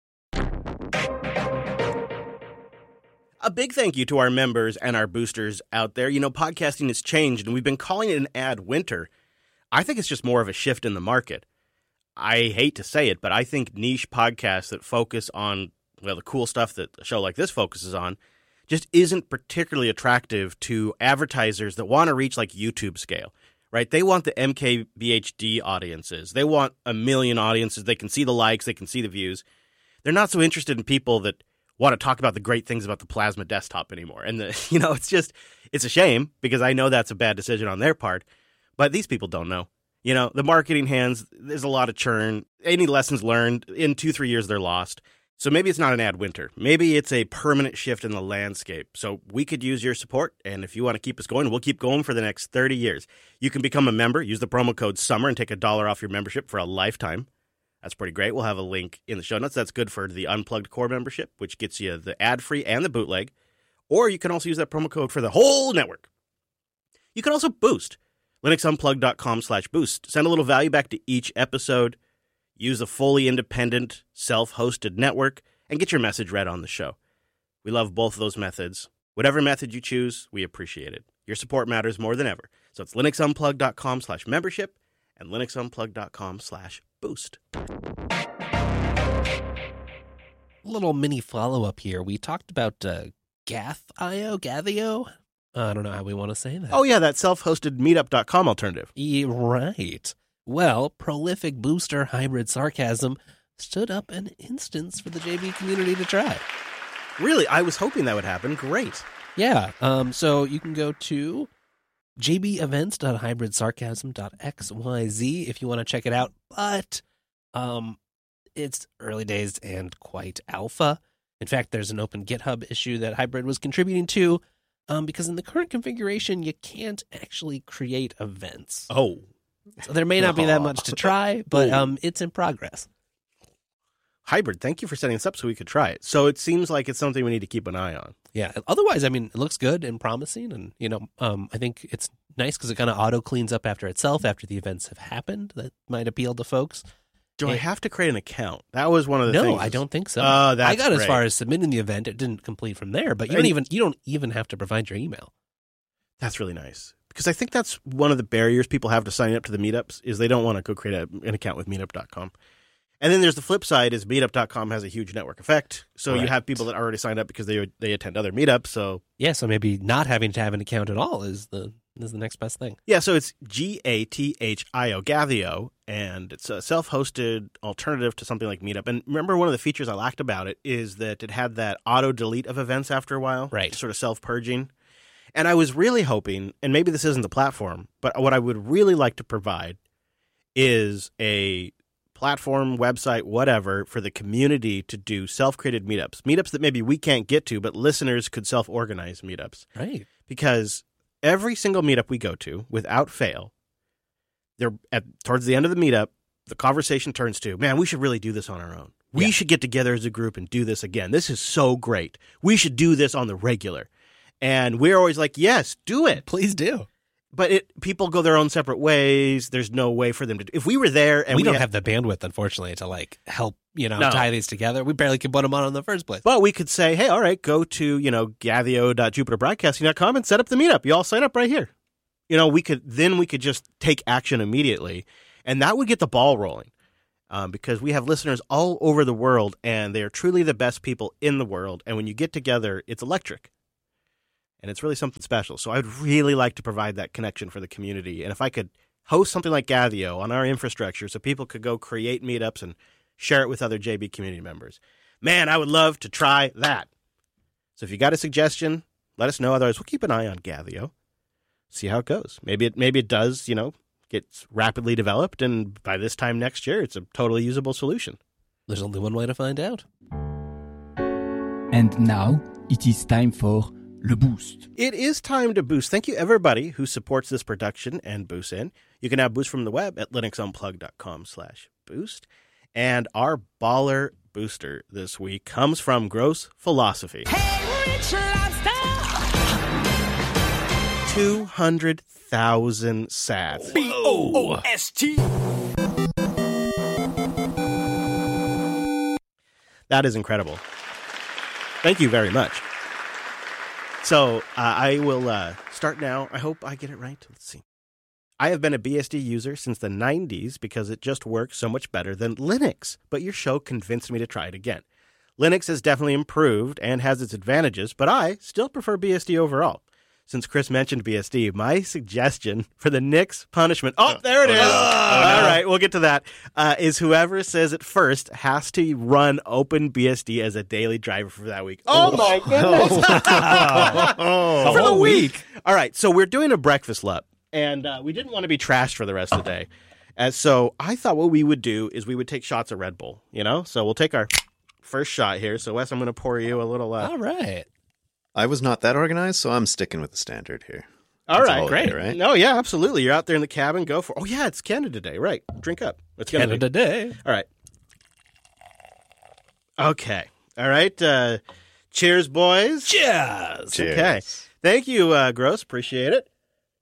C: A big thank you to our members and our boosters out there. You know, podcasting has changed, and we've been calling it an ad winter. I think it's just more of a shift in the market. I hate to say it, but I think niche podcasts that focus on, well, the cool stuff that a show like this focuses on just isn't particularly attractive to advertisers that want to reach like YouTube scale, right? They want the M K B H D audiences. They want a million audiences. They can see the likes. They can see the views. They're not so interested in people that want to talk about the great things about the Plasma desktop anymore. And, the, you know, it's just, it's a shame because I know that's a bad decision on their part, but these people don't know. You know, the marketing hands, there's a lot of churn. Any lessons learned, in two, three years, they're lost. So maybe it's not an ad winter. Maybe it's a permanent shift in the landscape. So we could use your support, and if you want to keep us going, we'll keep going for the next thirty years. You can become a member, use the promo code SUMMER, and take a dollar off your membership for a lifetime. That's pretty great. We'll have a link in the show notes. That's good for the Unplugged Core membership, which gets you the ad-free and the bootleg. Or you can also use that promo code for the whole network. You can also boost. LinuxUnplugged.com slash boost. Send a little value back to each episode. Use a fully independent, self-hosted network, and get your message read on the show. We love both of those methods. Whatever method you choose, we appreciate it. Your support matters more than ever. So it's LinuxUnplugged.com slash membership and LinuxUnplugged.com slash boost.
A: Little mini follow-up here. We talked about uh, Gath dot I O, Gathio? I don't know how we want to say that.
C: Oh, yeah, that self-hosted meetup dot com alternative.
A: Yeah, right. Well, prolific booster Hybrid Sarcasm stood up an instance for the J B community to try.
C: Really? I was hoping that would happen. Great.
A: Yeah. Um. So you can go to j b events dot hybrid sarcasm dot x y z if you want to check it out. But um, it's early days and quite alpha. In fact, there's an open GitHub issue that Hybrid was contributing to. Um, because in the current configuration, you can't actually create events.
C: Oh.
A: So there may not be that much to try, but um, it's in progress.
C: Hybrid, thank you for setting this up so we could try it. So it seems like it's something we need to keep an eye on.
A: Yeah. Otherwise, I mean, it looks good and promising. And, you know, um, I think it's nice because it kind of auto cleans up after itself after the events have happened. That might appeal to folks.
C: Do
A: it,
C: I have to create an account? That was one of the
A: no,
C: things.
A: No, I don't think so.
C: Uh, that's
A: I got
C: great.
A: as far as submitting the event. It didn't complete from there, but you
C: And
A: don't even you don't even have to provide your email.
C: That's really nice. Because I think that's one of the barriers people have to sign up to the meetups is they don't want to go create a, an account with meetup dot com. And then there's the flip side is meetup dot com has a huge network effect. So
A: Right.
C: you have people that already signed up because they they attend other meetups. So
A: Yeah, so maybe not having to have an account at all is the is the next best thing.
C: yeah, so it's G A T H I O, Gathio, and it's a self-hosted alternative to something like Meetup. And remember, one of the features I liked about it is that it had that auto-delete of events after a while.
A: Right.
C: Sort of self-purging. And I was really hoping, and maybe this isn't the platform, but what I would really like to provide is a platform, website, whatever, for the community to do self-created meetups. Meetups that maybe we can't get to, but listeners could self-organize meetups.
A: Right.
C: Because every single meetup we go to, without fail, they're at towards the end of the meetup, the conversation turns to, man, we should really do this on our own. We
A: Yeah.
C: should get together as a group and do this again. This is so great. We should do this on the regular. And we're always like, yes, do it.
A: Please do.
C: but it people go their own separate ways. There's no way for them to. If we were there and
A: we,
C: we
A: don't
C: had,
A: have the bandwidth, unfortunately, to like help you know
C: No.
A: tie these together. We barely could put them on in the first place.
C: but we could say, hey, all right, go to you know gathio dot jupiter broadcasting dot com and set up the meetup. You all sign up right here. You know, we could then we could just take action immediately, and that would get the ball rolling. Um, because we have listeners all over the world, and they are truly the best people in the world. And when you get together, it's electric. And it's really something special. So I'd really like to provide that connection for the community. And if I could host something like Gathio on our infrastructure so people could go create meetups and share it with other J B community members, man, I would love to try that. So if you got a suggestion, let us know. Otherwise, we'll keep an eye on Gathio, see how it goes. Maybe it, maybe it does, you know, gets rapidly developed, and by this time next year, it's a totally usable solution.
A: There's only one way to find out.
F: And now it is time for Le Boost.
C: It is time to boost. Thank you, everybody who supports this production and boosts in. You can now boost from the web at linuxunplug.com slash boost. And our baller booster this week comes from Gross Philosophy.
G: Hey, Rich Lobster!
C: two hundred thousand sats.
G: B O O S T.
C: That is incredible. Thank you very much. So uh, I will uh, start now. I hope I get it right. Let's see. I have been a B S D user since the nineties because it just works so much better than Linux. But your show convinced me to try it again. Linux has definitely improved and has its advantages, but I still prefer B S D overall. Since Chris mentioned B S D, my suggestion for the Nix punishment, oh, there it is. All right, we'll get to that, uh, is whoever says it first has to run OpenBSD as a daily driver for that week. Oh, my goodness. For the week. All right, so we're doing a breakfast lap, and uh, we didn't want to be trashed for the rest of the day. And so I thought what we would do is we would take shots of Red Bull, you know? So we'll take our first shot here. So, Wes, I'm going to pour you a little... Uh,
A: All right.
B: I was not that organized, so I'm sticking with the standard here.
C: All
B: That's
C: right,
B: all
C: great.
B: day, right?
C: No, yeah, absolutely. You're out there in the cabin. Go for. Oh, yeah, it's Canada Day, right? Drink up. It's gonna
A: Canada
C: be.
A: Day.
C: All right. Okay. All right. Uh, cheers, boys.
A: Cheers.
B: Cheers.
C: Okay. Thank you, uh, Gross. Appreciate it.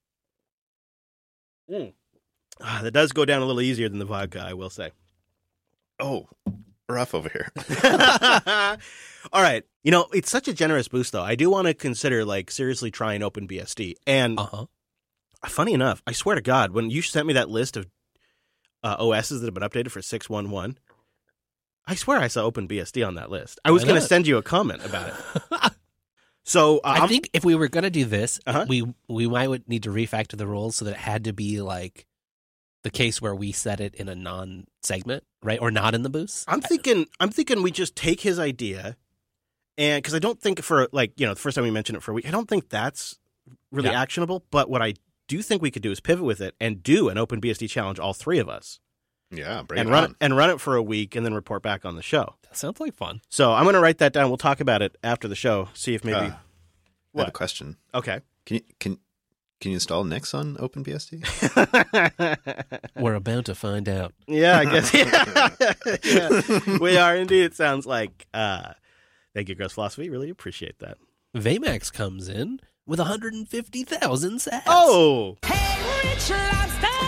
C: Mm. Ah, that does go down a little easier than the vodka, I will say.
B: Oh, rough over here.
C: All right. You know, it's such a generous boost, though. I do want to consider, like, seriously trying OpenBSD. And
A: Uh-huh.
C: funny enough, I swear to God, when you sent me that list of uh, O Ss that have been updated for six one one, I swear I saw OpenBSD on that list. I was
A: Why
C: going to
A: not?
C: send you a comment about it. So uh,
A: I
C: I'm-
A: think if we were going to do this,
C: Uh-huh.
A: we we might would need to refactor the rules so that it had to be like the case where we set it in a non-segment, right? Or not in the boost.
C: I'm thinking I'm thinking we just take his idea, and because I don't think for like you know the first time we mentioned it for a week, I don't think that's really
A: Yeah.
C: actionable. But what I do think we could do is pivot with it and do an OpenBSD challenge, all three of us,
B: Yeah, bring
C: and
B: it
C: run
B: on.
C: it and run it for a week, and then report back on the show.
A: That sounds like fun.
C: So I'm going to write that down. We'll talk about it after the show. See if maybe
B: Uh, I have a
C: what?
B: question.
C: Okay.
B: Can you can can you install Nix on OpenBSD?
A: We're about to find out.
C: Yeah, I guess. Yeah. Yeah. We are indeed. It sounds like. Uh, thank you, Gross Philosophy. Really appreciate that.
A: Vmax comes in with one hundred fifty thousand sats.
C: Oh,
G: Hey, Rich Lobster!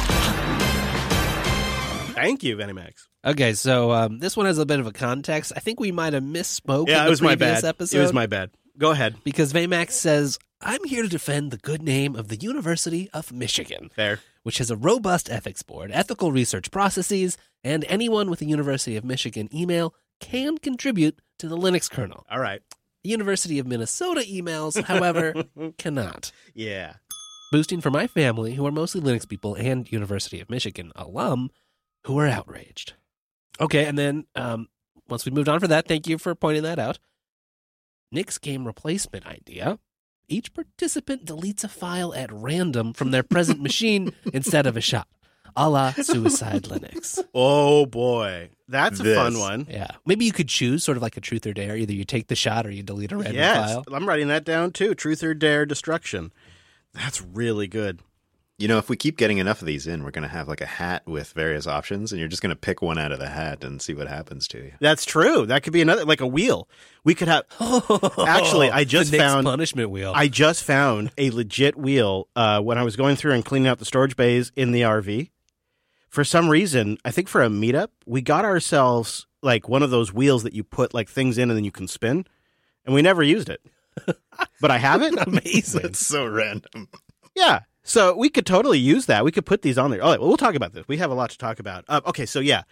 C: thank you, Venimax.
A: Okay, so um, this one has a bit of a context. I think we might have misspoke
C: Yeah,
A: in
C: it
A: the
C: was my
A: previous
C: bad.
A: episode.
C: It was my bad. Go ahead.
A: Because Vmax says, I'm here to defend the good name of the University of Michigan,
C: Fair.
A: which has a robust ethics board, ethical research processes, and anyone with a University of Michigan email can contribute to the Linux kernel.
C: All right.
A: The University of Minnesota emails, however, cannot.
C: Yeah.
A: Boosting for my family, who are mostly Linux people, and University of Michigan alum, who are outraged. Okay, and then um, once we moved on for that, thank you for pointing that out. Nix game replacement idea. Each participant deletes a file at random from their present machine instead of a shot, a la Suicide Linux.
C: Oh boy, that's a
B: This.
C: fun one.
A: Yeah, maybe you could choose sort of like a truth or dare. Either you take the shot or you delete a random
C: Yes,
A: file.
C: I'm writing that down too. Truth or dare destruction. That's really good.
B: You know, if we keep getting enough of these in, we're going to have like a hat with various options, and you're just going to pick one out of the hat and see what happens to you.
C: That's true. That could be another, like a wheel. We could have. Actually, I just
A: the Nick's
C: found
A: punishment wheel.
C: I just found a legit wheel uh, when I was going through and cleaning out the storage bays in the R V. For some reason, I think for a meetup, we got ourselves like one of those wheels that you put like things in and then you can spin, and we never used it. But I have it.
A: Amazing.
B: That's so random.
C: Yeah. So we could totally use that. We could put these on there. All right, well, we'll talk about this. We have a lot to talk about. Uh, okay, so yeah.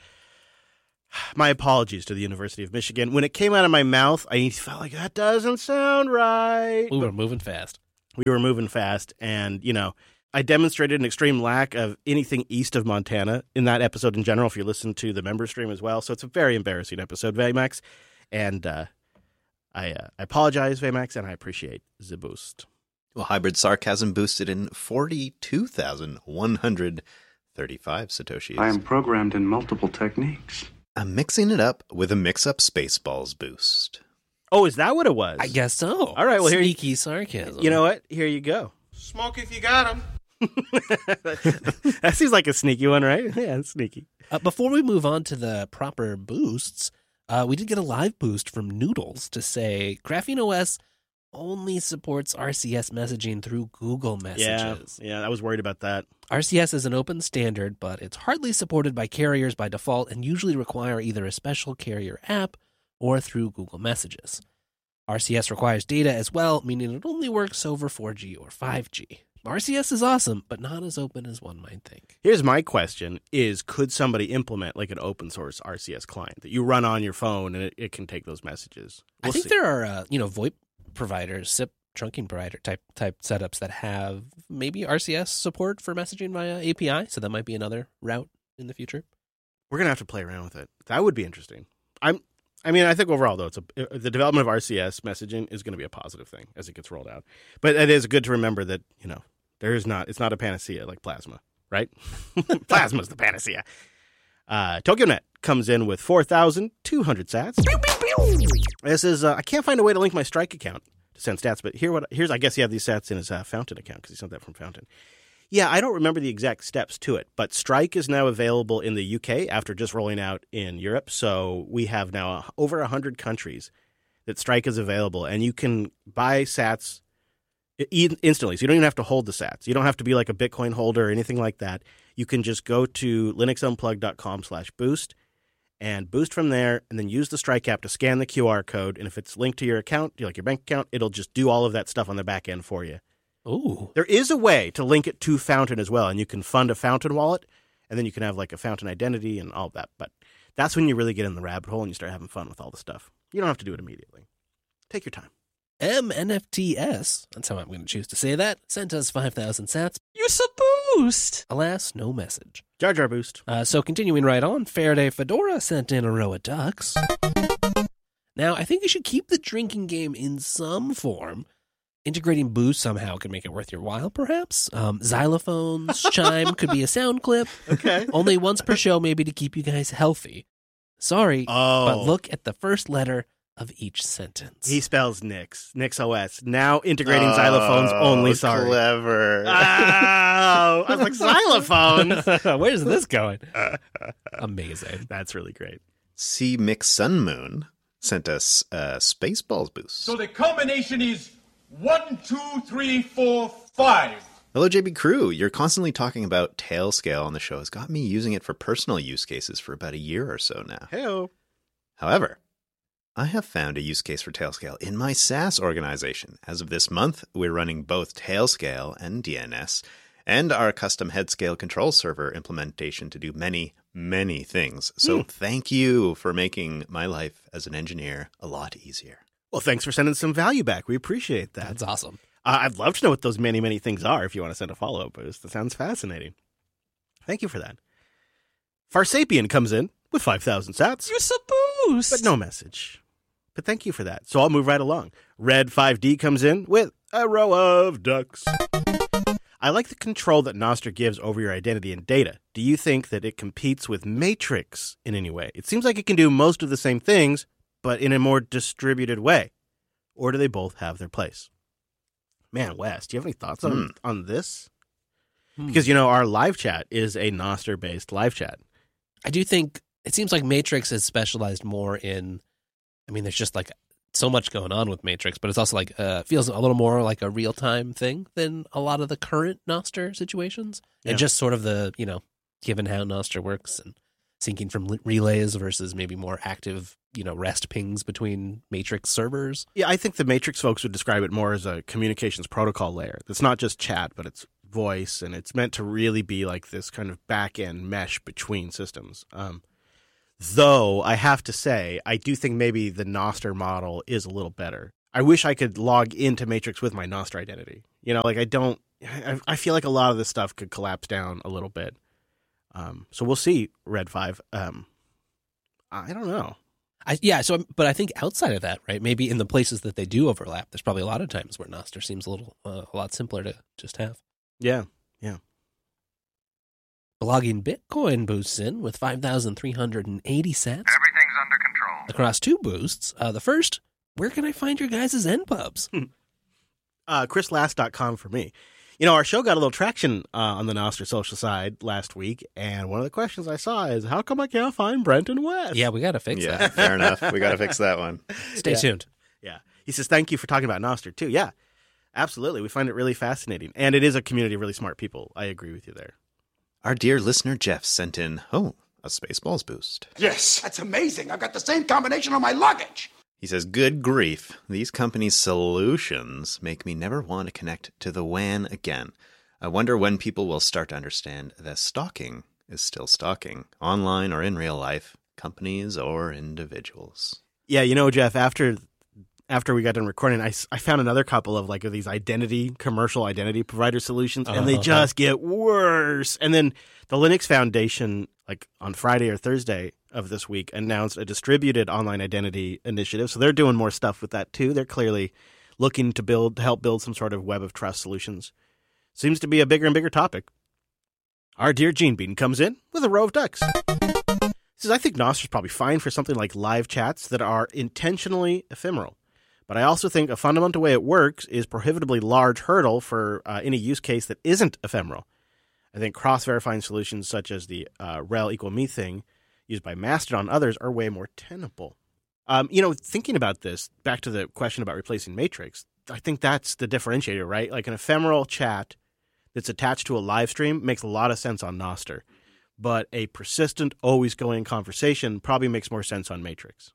C: My apologies to the University of Michigan. When it came out of my mouth, I felt like that doesn't sound right.
A: We were moving fast.
C: We were moving fast, and, you know, I demonstrated an extreme lack of anything east of Montana in that episode in general, if you listen to the member stream as well. So it's a very embarrassing episode, Vmax. And uh, I, uh, I apologize, Vmax, and I appreciate the boost.
B: Well, hybrid sarcasm boosted in forty-two thousand one hundred thirty-five Satoshis.
H: I am programmed in multiple techniques.
B: I'm mixing it up with a mix-up Spaceballs boost.
C: Oh, is that what it was?
A: I guess so.
C: All right, well, here you-
A: Sneaky sarcasm.
C: You know what? Here you go.
I: Smoke if you got 'em.
C: That seems like a sneaky one, right? Yeah, it's sneaky.
A: Uh, before we move on to the proper boosts, uh, we did get a live boost from Noodles to say Graphene O S only supports R C S messaging through Google Messages.
C: Yeah, yeah, I was worried about that.
A: R C S is an open standard, but it's hardly supported by carriers by default and usually require either a special carrier app or through Google Messages. R C S requires data as well, meaning it only works over four G or five G. R C S is awesome, but not as open as one might think.
C: Here's my question is, could somebody implement like an open source R C S client that you run on your phone and it, it can take those messages? We'll
A: I think
C: see.
A: there are, uh, you know, VoIP providers, S I P trunking provider type type setups that have maybe R C S support for messaging via A P I, so that might be another route in the future.
C: We're going to have to play around with it. That would be interesting. I'm I mean, I think overall, though, it's a, the development of R C S messaging is going to be a positive thing as it gets rolled out. But it is good to remember that, you know, there is not, it's not a panacea like Plasma, right? Plasma's the panacea. Uh, TokyoNet comes in with four thousand two hundred sats. This is, uh, I can't find a way to link my Strike account to send stats, but here what here's, I guess he had these stats in his uh, Fountain account because he sent that from Fountain. Yeah, I don't remember the exact steps to it, but Strike is now available in the U K after just rolling out in Europe. So we have now over one hundred countries that Strike is available, and you can buy sats instantly. So you don't even have to hold the sats. You don't have to be like a Bitcoin holder or anything like that. You can just go to linuxunplugged.com slash boost and boost from there, and then use the Strike app to scan the Q R code. And if it's linked to your account, like your bank account, it'll just do all of that stuff on the back end for you.
A: Ooh.
C: There is a way to link it to Fountain as well, and you can fund a Fountain wallet, and then you can have like a Fountain identity and all that. But that's when you really get in the rabbit hole and you start having fun with all the stuff. You don't have to do it immediately. Take your time.
A: M N F T S, that's how I'm going to choose to say that, sent us five thousand sats.
G: You a boost.
A: Alas, no message.
C: Jar Jar boost.
A: Uh, so continuing right on, Faraday Fedora sent in a row of ducks. Now, I think you should keep the drinking game in some form. Integrating boost somehow could make it worth your while, perhaps. Um, xylophones, chime could be a sound clip.
C: Okay.
A: Only once per show, maybe to keep you guys healthy. Sorry,
C: Oh.
A: but look at the first letter of each sentence.
C: He spells Nix. Nix O S. Now integrating xylophones only,
B: Oh,
C: sorry.
B: Clever.
C: Oh, I was like, xylophones?
A: Where's this going? Amazing.
C: That's really great.
B: C. Mix Sun Moon sent us a Spaceballs boost.
I: So the combination is one, two, three, four, five.
B: Hello, J B Crew. You're constantly talking about Tailscale on the show. Has got me using it for personal use cases for about a year or so now.
C: Hey-o.
B: However, I have found a use case for Tailscale in my SaaS organization. As of this month, we're running both Tailscale and D N S and our custom headscale control server implementation to do many, many things. So
C: Mm.
B: thank you for making my life as an engineer a lot easier.
C: Well, thanks for sending some value back. We appreciate that.
A: That's awesome.
C: Uh, I'd love to know what those many, many things are if you want to send a follow-up boost. That sounds fascinating. Thank you for that. Farsapien comes in with five thousand sats,
G: You boost.
C: but no message. But thank you for that. So I'll move right along. Red five D comes in with a row of ducks. I like the control that Nostr gives over your identity and data. Do you think that it competes with Matrix in any way? It seems like it can do most of the same things, but in a more distributed way. Or do they both have their place? Man, Wes, do you have any thoughts on,
B: Hmm.
C: on this?
A: Hmm.
C: Because, you know, our live chat is a Nostr-based live chat.
A: I do think it seems like Matrix is specialized more in, I mean, there's just like so much going on with Matrix, but it's also like, uh, feels a little more like a real-time thing than a lot of the current Nostr situations.
C: Yeah.
A: And just sort of the, you know, given how Nostr works and syncing from relays versus maybe more active, you know, REST pings between Matrix servers.
C: Yeah, I think the Matrix folks would describe it more as a communications protocol layer. It's not just chat, but it's voice, and it's meant to really be like this kind of back-end mesh between systems. Um, though, I have to say, I do think maybe the Nostr model is a little better. I wish I could log into Matrix with my Nostr identity. You know, like I don't, I, I feel like a lot of this stuff could collapse down a little bit. Um, so we'll see, Red five. Um, I don't know.
A: I, yeah, so but I think outside of that, right, maybe in the places that they do overlap, there's probably a lot of times where Nostr seems a little, uh, a lot simpler to just have.
C: Yeah, yeah.
A: Blogging Bitcoin boosts in with five thousand three hundred eighty sats.
D: Everything's under control.
A: Across two boosts. Uh, the first, where can I find your guys' N pubs?
C: uh, chris last dot com for me. You know, our show got a little traction uh, on the Nostr social side last week, and one of the questions I saw is, how come I can't find Brenton West?
A: Yeah, we got to fix
B: Yeah,
A: that.
B: fair enough. We got to fix that one.
A: Stay
C: Yeah.
A: tuned.
C: Yeah. He says, thank you for talking about Nostr, too. Yeah, absolutely. We find it really fascinating, and it is a community of really smart people. I agree with you there.
B: Our dear listener Jeff sent in, oh, a Spaceballs boost.
I: Yes, that's amazing. I've got the same combination on my luggage.
B: He says, good grief. These companies' solutions make me never want to connect to the W A N again. I wonder when people will start to understand that stalking is still stalking, online or in real life, companies or individuals.
C: Yeah, you know, Jeff, after after we got done recording, I, I found another couple of like of these identity, commercial identity provider solutions, and they
A: Uh-huh.
C: just get worse. And then the Linux Foundation, like on Friday or Thursday of this week, announced a distributed online identity initiative. So they're doing more stuff with that too. They're clearly looking to build, to help build some sort of web of trust solutions. Seems to be a bigger and bigger topic. Our dear Gene Bean comes in with a row of ducks. He says, I think Nostr is probably fine for something like live chats that are intentionally ephemeral. But I also think a fundamental way it works is prohibitively large hurdle for uh, any use case that isn't ephemeral. I think cross-verifying solutions such as the uh, rel equal me thing used by Mastodon and others are way more tenable. Um, you know, thinking about this, back to the question about replacing Matrix, I think that's the differentiator, right? Like an ephemeral chat that's attached to a live stream makes a lot of sense on Nostr. But a persistent, always going conversation probably makes more sense on Matrix.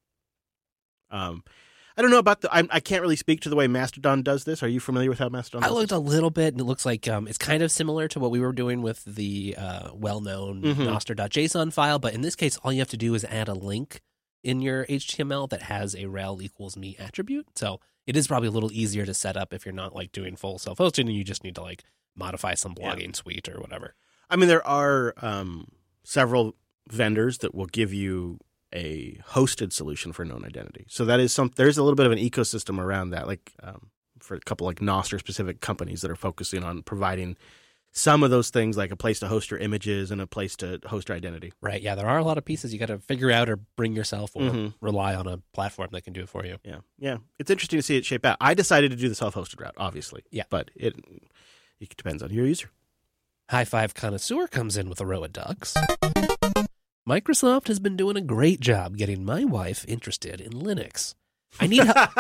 C: Um, I don't know about the. I, I can't really speak to the way Mastodon does this. Are you familiar with how Mastodon?
A: I
C: does
A: looked
C: this?
A: a little bit, and it looks like um, it's kind of similar to what we were doing with the uh, well-known
C: Mhm.
A: Nostr.json file. But in this case, all you have to do is add a link in your H T M L that has a rel equals me attribute. So it is probably a little easier to set up if you're not like doing full self-hosting and you just need to like modify some blogging
C: Yeah.
A: suite or whatever.
C: I mean, there are um, several vendors that will give you a hosted solution for known identity. So that is some. There's a little bit of an ecosystem around that, like um, for a couple like Nostr-specific companies that are focusing on providing some of those things, like a place to host your images and a place to host your identity.
A: Right. Yeah, there are a lot of pieces you got to figure out or bring yourself or
C: Mhm.
A: rely on a platform that can do it for you.
C: Yeah, yeah. It's interesting to see it shape out. I decided to do the self-hosted route, obviously.
A: Yeah.
C: but it it depends on your user.
A: High Five Connoisseur comes in with a row of ducks. Microsoft has been doing a great job getting my wife interested in Linux. I need help.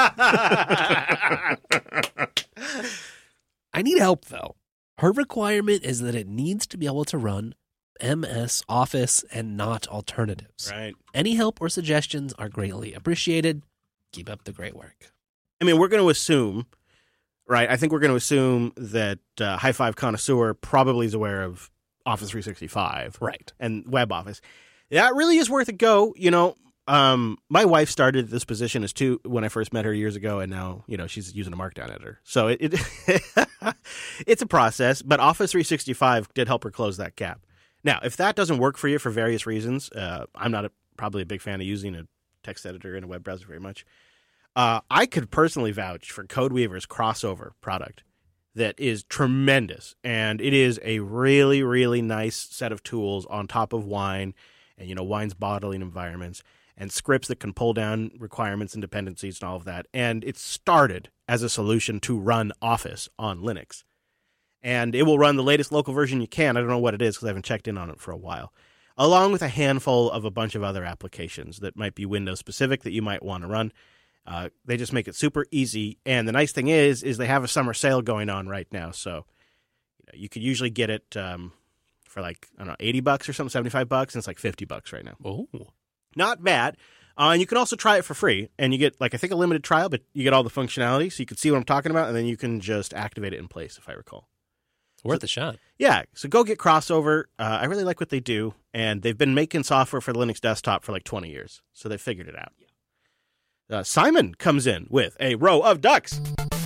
A: I need help, though. Her requirement is that it needs to be able to run M S Office and not alternatives.
C: Right.
A: Any help or suggestions are greatly appreciated. Keep up the great work.
C: I mean, we're going to assume, right? I think we're going to assume that uh, High Five Connoisseur probably is aware of Office three sixty-five,
A: Right.
C: and Web Office. That really is worth a go. You know, um, my wife started this position as two when I first met her years ago, and now you know she's using a Markdown editor. So it, it it's a process. But Office three sixty-five did help her close that gap. Now, if that doesn't work for you for various reasons, uh, I'm not a, probably a big fan of using a text editor in a web browser very much. Uh, I could personally vouch for CodeWeaver's crossover product that is tremendous. And it is a really, really nice set of tools on top of Wine and, you know, Wine's bottling environments and scripts that can pull down requirements and dependencies and all of that. And it started as a solution to run Office on Linux. And it will run the latest local version you can. I don't know what it is because I haven't checked in on it for a while. Along with a handful of a bunch of other applications that might be Windows specific that you might want to run. Uh, they just make it super easy. And the nice thing is, is they have a summer sale going on right now. So you know, you could usually get it um, for like, I don't know, eighty bucks or something, seventy-five bucks. And it's like fifty bucks right now.
A: Oh,
C: not bad. Uh, and you can also try it for free. And you get like, I think a limited trial, but you get all the functionality. So you can see what I'm talking about. And then you can just activate it in place, if I recall.
A: worth a shot.
C: Yeah, so go get Crossover. Uh, I really like what they do, and they've been making software for the Linux desktop for like twenty years, so they figured it out. Uh, Simon comes in with a row of ducks.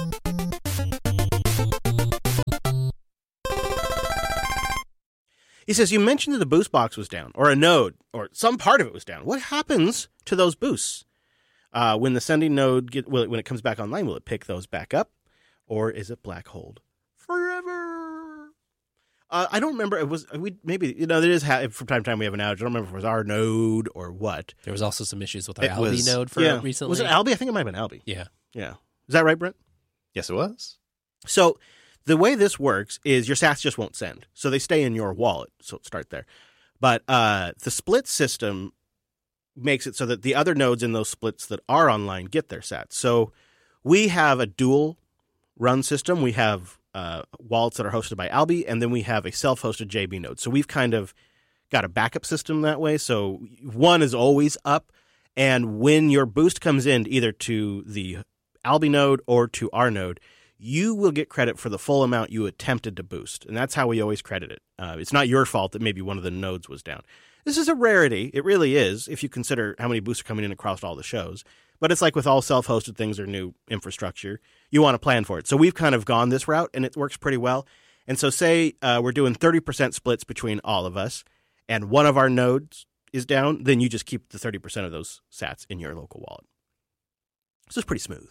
C: He says, you mentioned that the boost box was down, or a node, or some part of it was down. What happens to those boosts? Uh, when the sending node, get, will it, when it comes back online, will it pick those back up, or is it black holed forever? Uh, I don't remember. It was we maybe you know there is ha- from time to time we have an outage. I don't remember if it was our node or what.
A: There was also some issues with our
B: It
A: Albi
B: was-
A: node for
C: yeah.
A: recently.
C: Was it Albi? I think it might have been Albi.
A: Yeah.
C: Yeah. Is that right, Brent?
B: Yes, it was.
C: So the way this works is your sats just won't send. So they stay in your wallet. So let's start there. But uh, the split system makes it so that the other nodes in those splits that are online get their sats. So we have a dual run system. We have uh, wallets that are hosted by Albi, and then we have a self-hosted J B node. So we've kind of got a backup system that way. So one is always up. And when your boost comes in either to the Albi node or to our node, you will get credit for the full amount you attempted to boost. And that's how we always credit it. Uh, it's not your fault that maybe one of the nodes was down. This is a rarity. It really is, if you consider how many boosts are coming in across all the shows. But it's like with all self-hosted things or new infrastructure, you want to plan for it. So we've kind of gone this route, and it works pretty well. And so say uh, we're doing thirty percent splits between all of us, and one of our nodes is down, then you just keep the thirty percent of those sats in your local wallet. This is pretty smooth.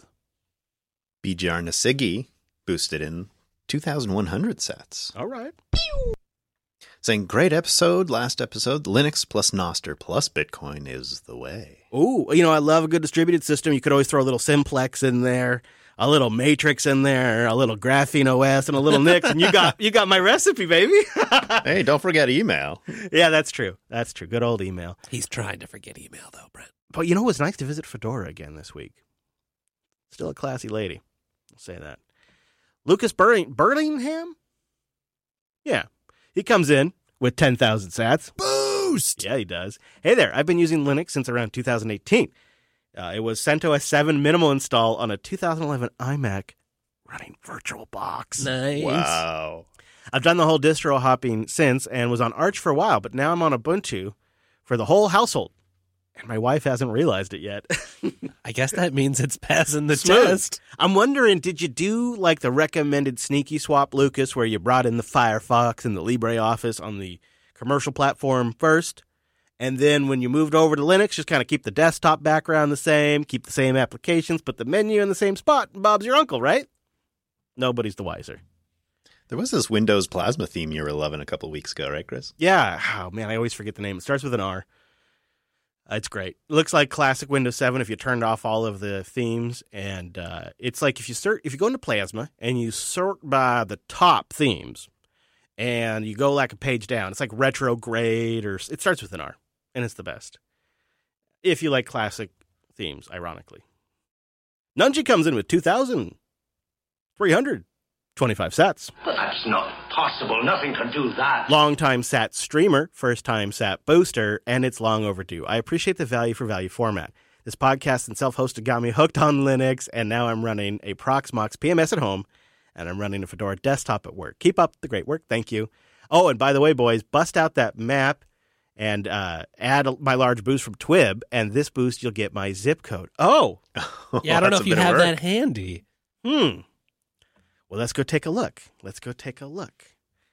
B: B G R Nasigi boosted in two thousand one hundred sats.
C: All right.
B: Saying, great episode, last episode, Linux plus Noster plus Bitcoin is the way.
C: Ooh, you know, I love a good distributed system. You could always throw a little Simplex in there, a little Matrix in there, a little Graphene O S, and a little Nix, and you got you got my recipe, baby.
B: Hey, don't forget email.
C: Yeah, that's true. That's true. Good old email.
A: He's trying to forget email, though, Brent.
C: But you know, it was nice to visit Fedora again this week. Still a classy lady. I'll say that. Lucas Burling- Burlingham? Yeah. He comes in with ten thousand sats.
E: Boost!
C: Yeah, he does. Hey there, I've been using Linux since around two thousand eighteen. Uh, it was CentOS seven minimal install on a two thousand eleven iMac running VirtualBox.
A: Nice.
B: Wow.
C: I've done the whole distro hopping since and was on Arch for a while, but now I'm on Ubuntu for the whole household. And my wife hasn't realized it yet.
A: I guess that means it's passing the
C: Smooth.
A: test.
C: I'm wondering, did you do like the recommended sneaky swap, Lucas, where you brought in the Firefox and the LibreOffice on the commercial platform first? And then when you moved over to Linux, just kind of keep the desktop background the same, keep the same applications, put the menu in the same spot. And Bob's your uncle, right? Nobody's the wiser.
B: There was this Windows Plasma theme you were loving a couple weeks ago, right, Chris?
C: Yeah. Oh, man, I always forget the name. It starts with an R. Uh, it's great. It looks like classic Windows seven if you turned off all of the themes. And uh, it's like if you sort, if you go into Plasma and you sort by the top themes and you go like a page down, it's like retrograde or it starts with an R. And it's the best. If you like classic themes, ironically. Nunji comes in with two thousand three hundred twenty-five sats.
D: But that's not possible. Nothing can do that.
C: Longtime sat streamer, first time sat booster, and it's long overdue. I appreciate the value for value format. This podcast and self-hosted got me hooked on Linux, and now I'm running a Proxmox P M S at home, and I'm running a Fedora desktop at work. Keep up the great work. Thank you. Oh, and by the way, boys, bust out that map and uh, add my large boost from Twib, and this boost you'll get my zip code. Oh!
A: Yeah, I don't know
B: That's
A: if
B: a
A: you
B: bit of
A: have
B: work.
A: that handy.
C: Hmm. Well, let's go take a look. Let's go take a look.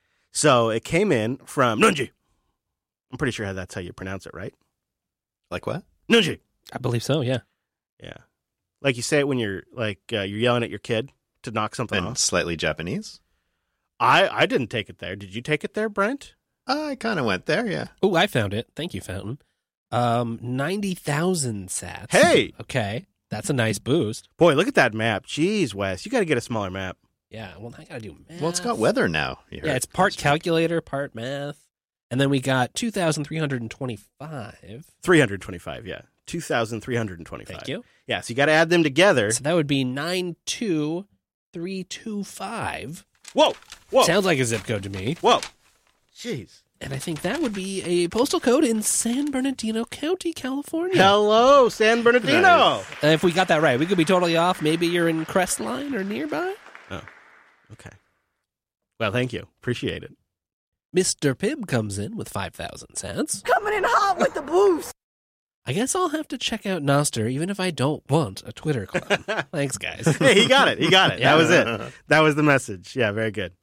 C: So it came in from Nunji. I'm pretty sure that's how you pronounce it, right?
B: Like what?
C: Nunji.
A: I believe so, yeah.
C: Yeah. Like you say it when you're like uh, you're yelling at your kid to knock something
B: And
C: off.
B: slightly Japanese?
C: I, I didn't take it there. Did you take it there, Brent?
B: I kind of went there, yeah.
A: Oh, I found it. Thank you, Fountain. Um, ninety thousand sats.
C: Hey!
A: Okay. That's a nice boost.
C: Boy, look at that map. Jeez, Wes. You got to get a smaller map.
A: Yeah, well, I gotta do math.
B: Well, it's got weather now. You
A: Yeah,
B: heard.
A: it's part calculator, part math. And then we got two thousand three hundred twenty-five.
C: three hundred twenty-five, yeah. two thousand three hundred twenty-five.
A: Thank you.
C: Yeah, so you got to add them together.
A: So that would be nine two three two five.
C: Whoa, whoa.
A: Sounds like a zip code to me.
C: Whoa. Jeez.
A: And I think that would be a postal code in San Bernardino County, California.
C: Hello, San Bernardino.
A: Nice. Uh, if we got that right, we could be totally off. Maybe you're in Crestline or nearby.
C: Oh, okay. Well, thank you. Appreciate it.
A: Mister Pibb comes in with five thousand cents.
J: Coming in hot with the boost.
A: I guess I'll have to check out Nostr, even if I don't want a Twitter clone. Thanks, guys.
C: Hey, he got it. He got it.
A: Yeah.
C: That was it. That was the message. Yeah, very good.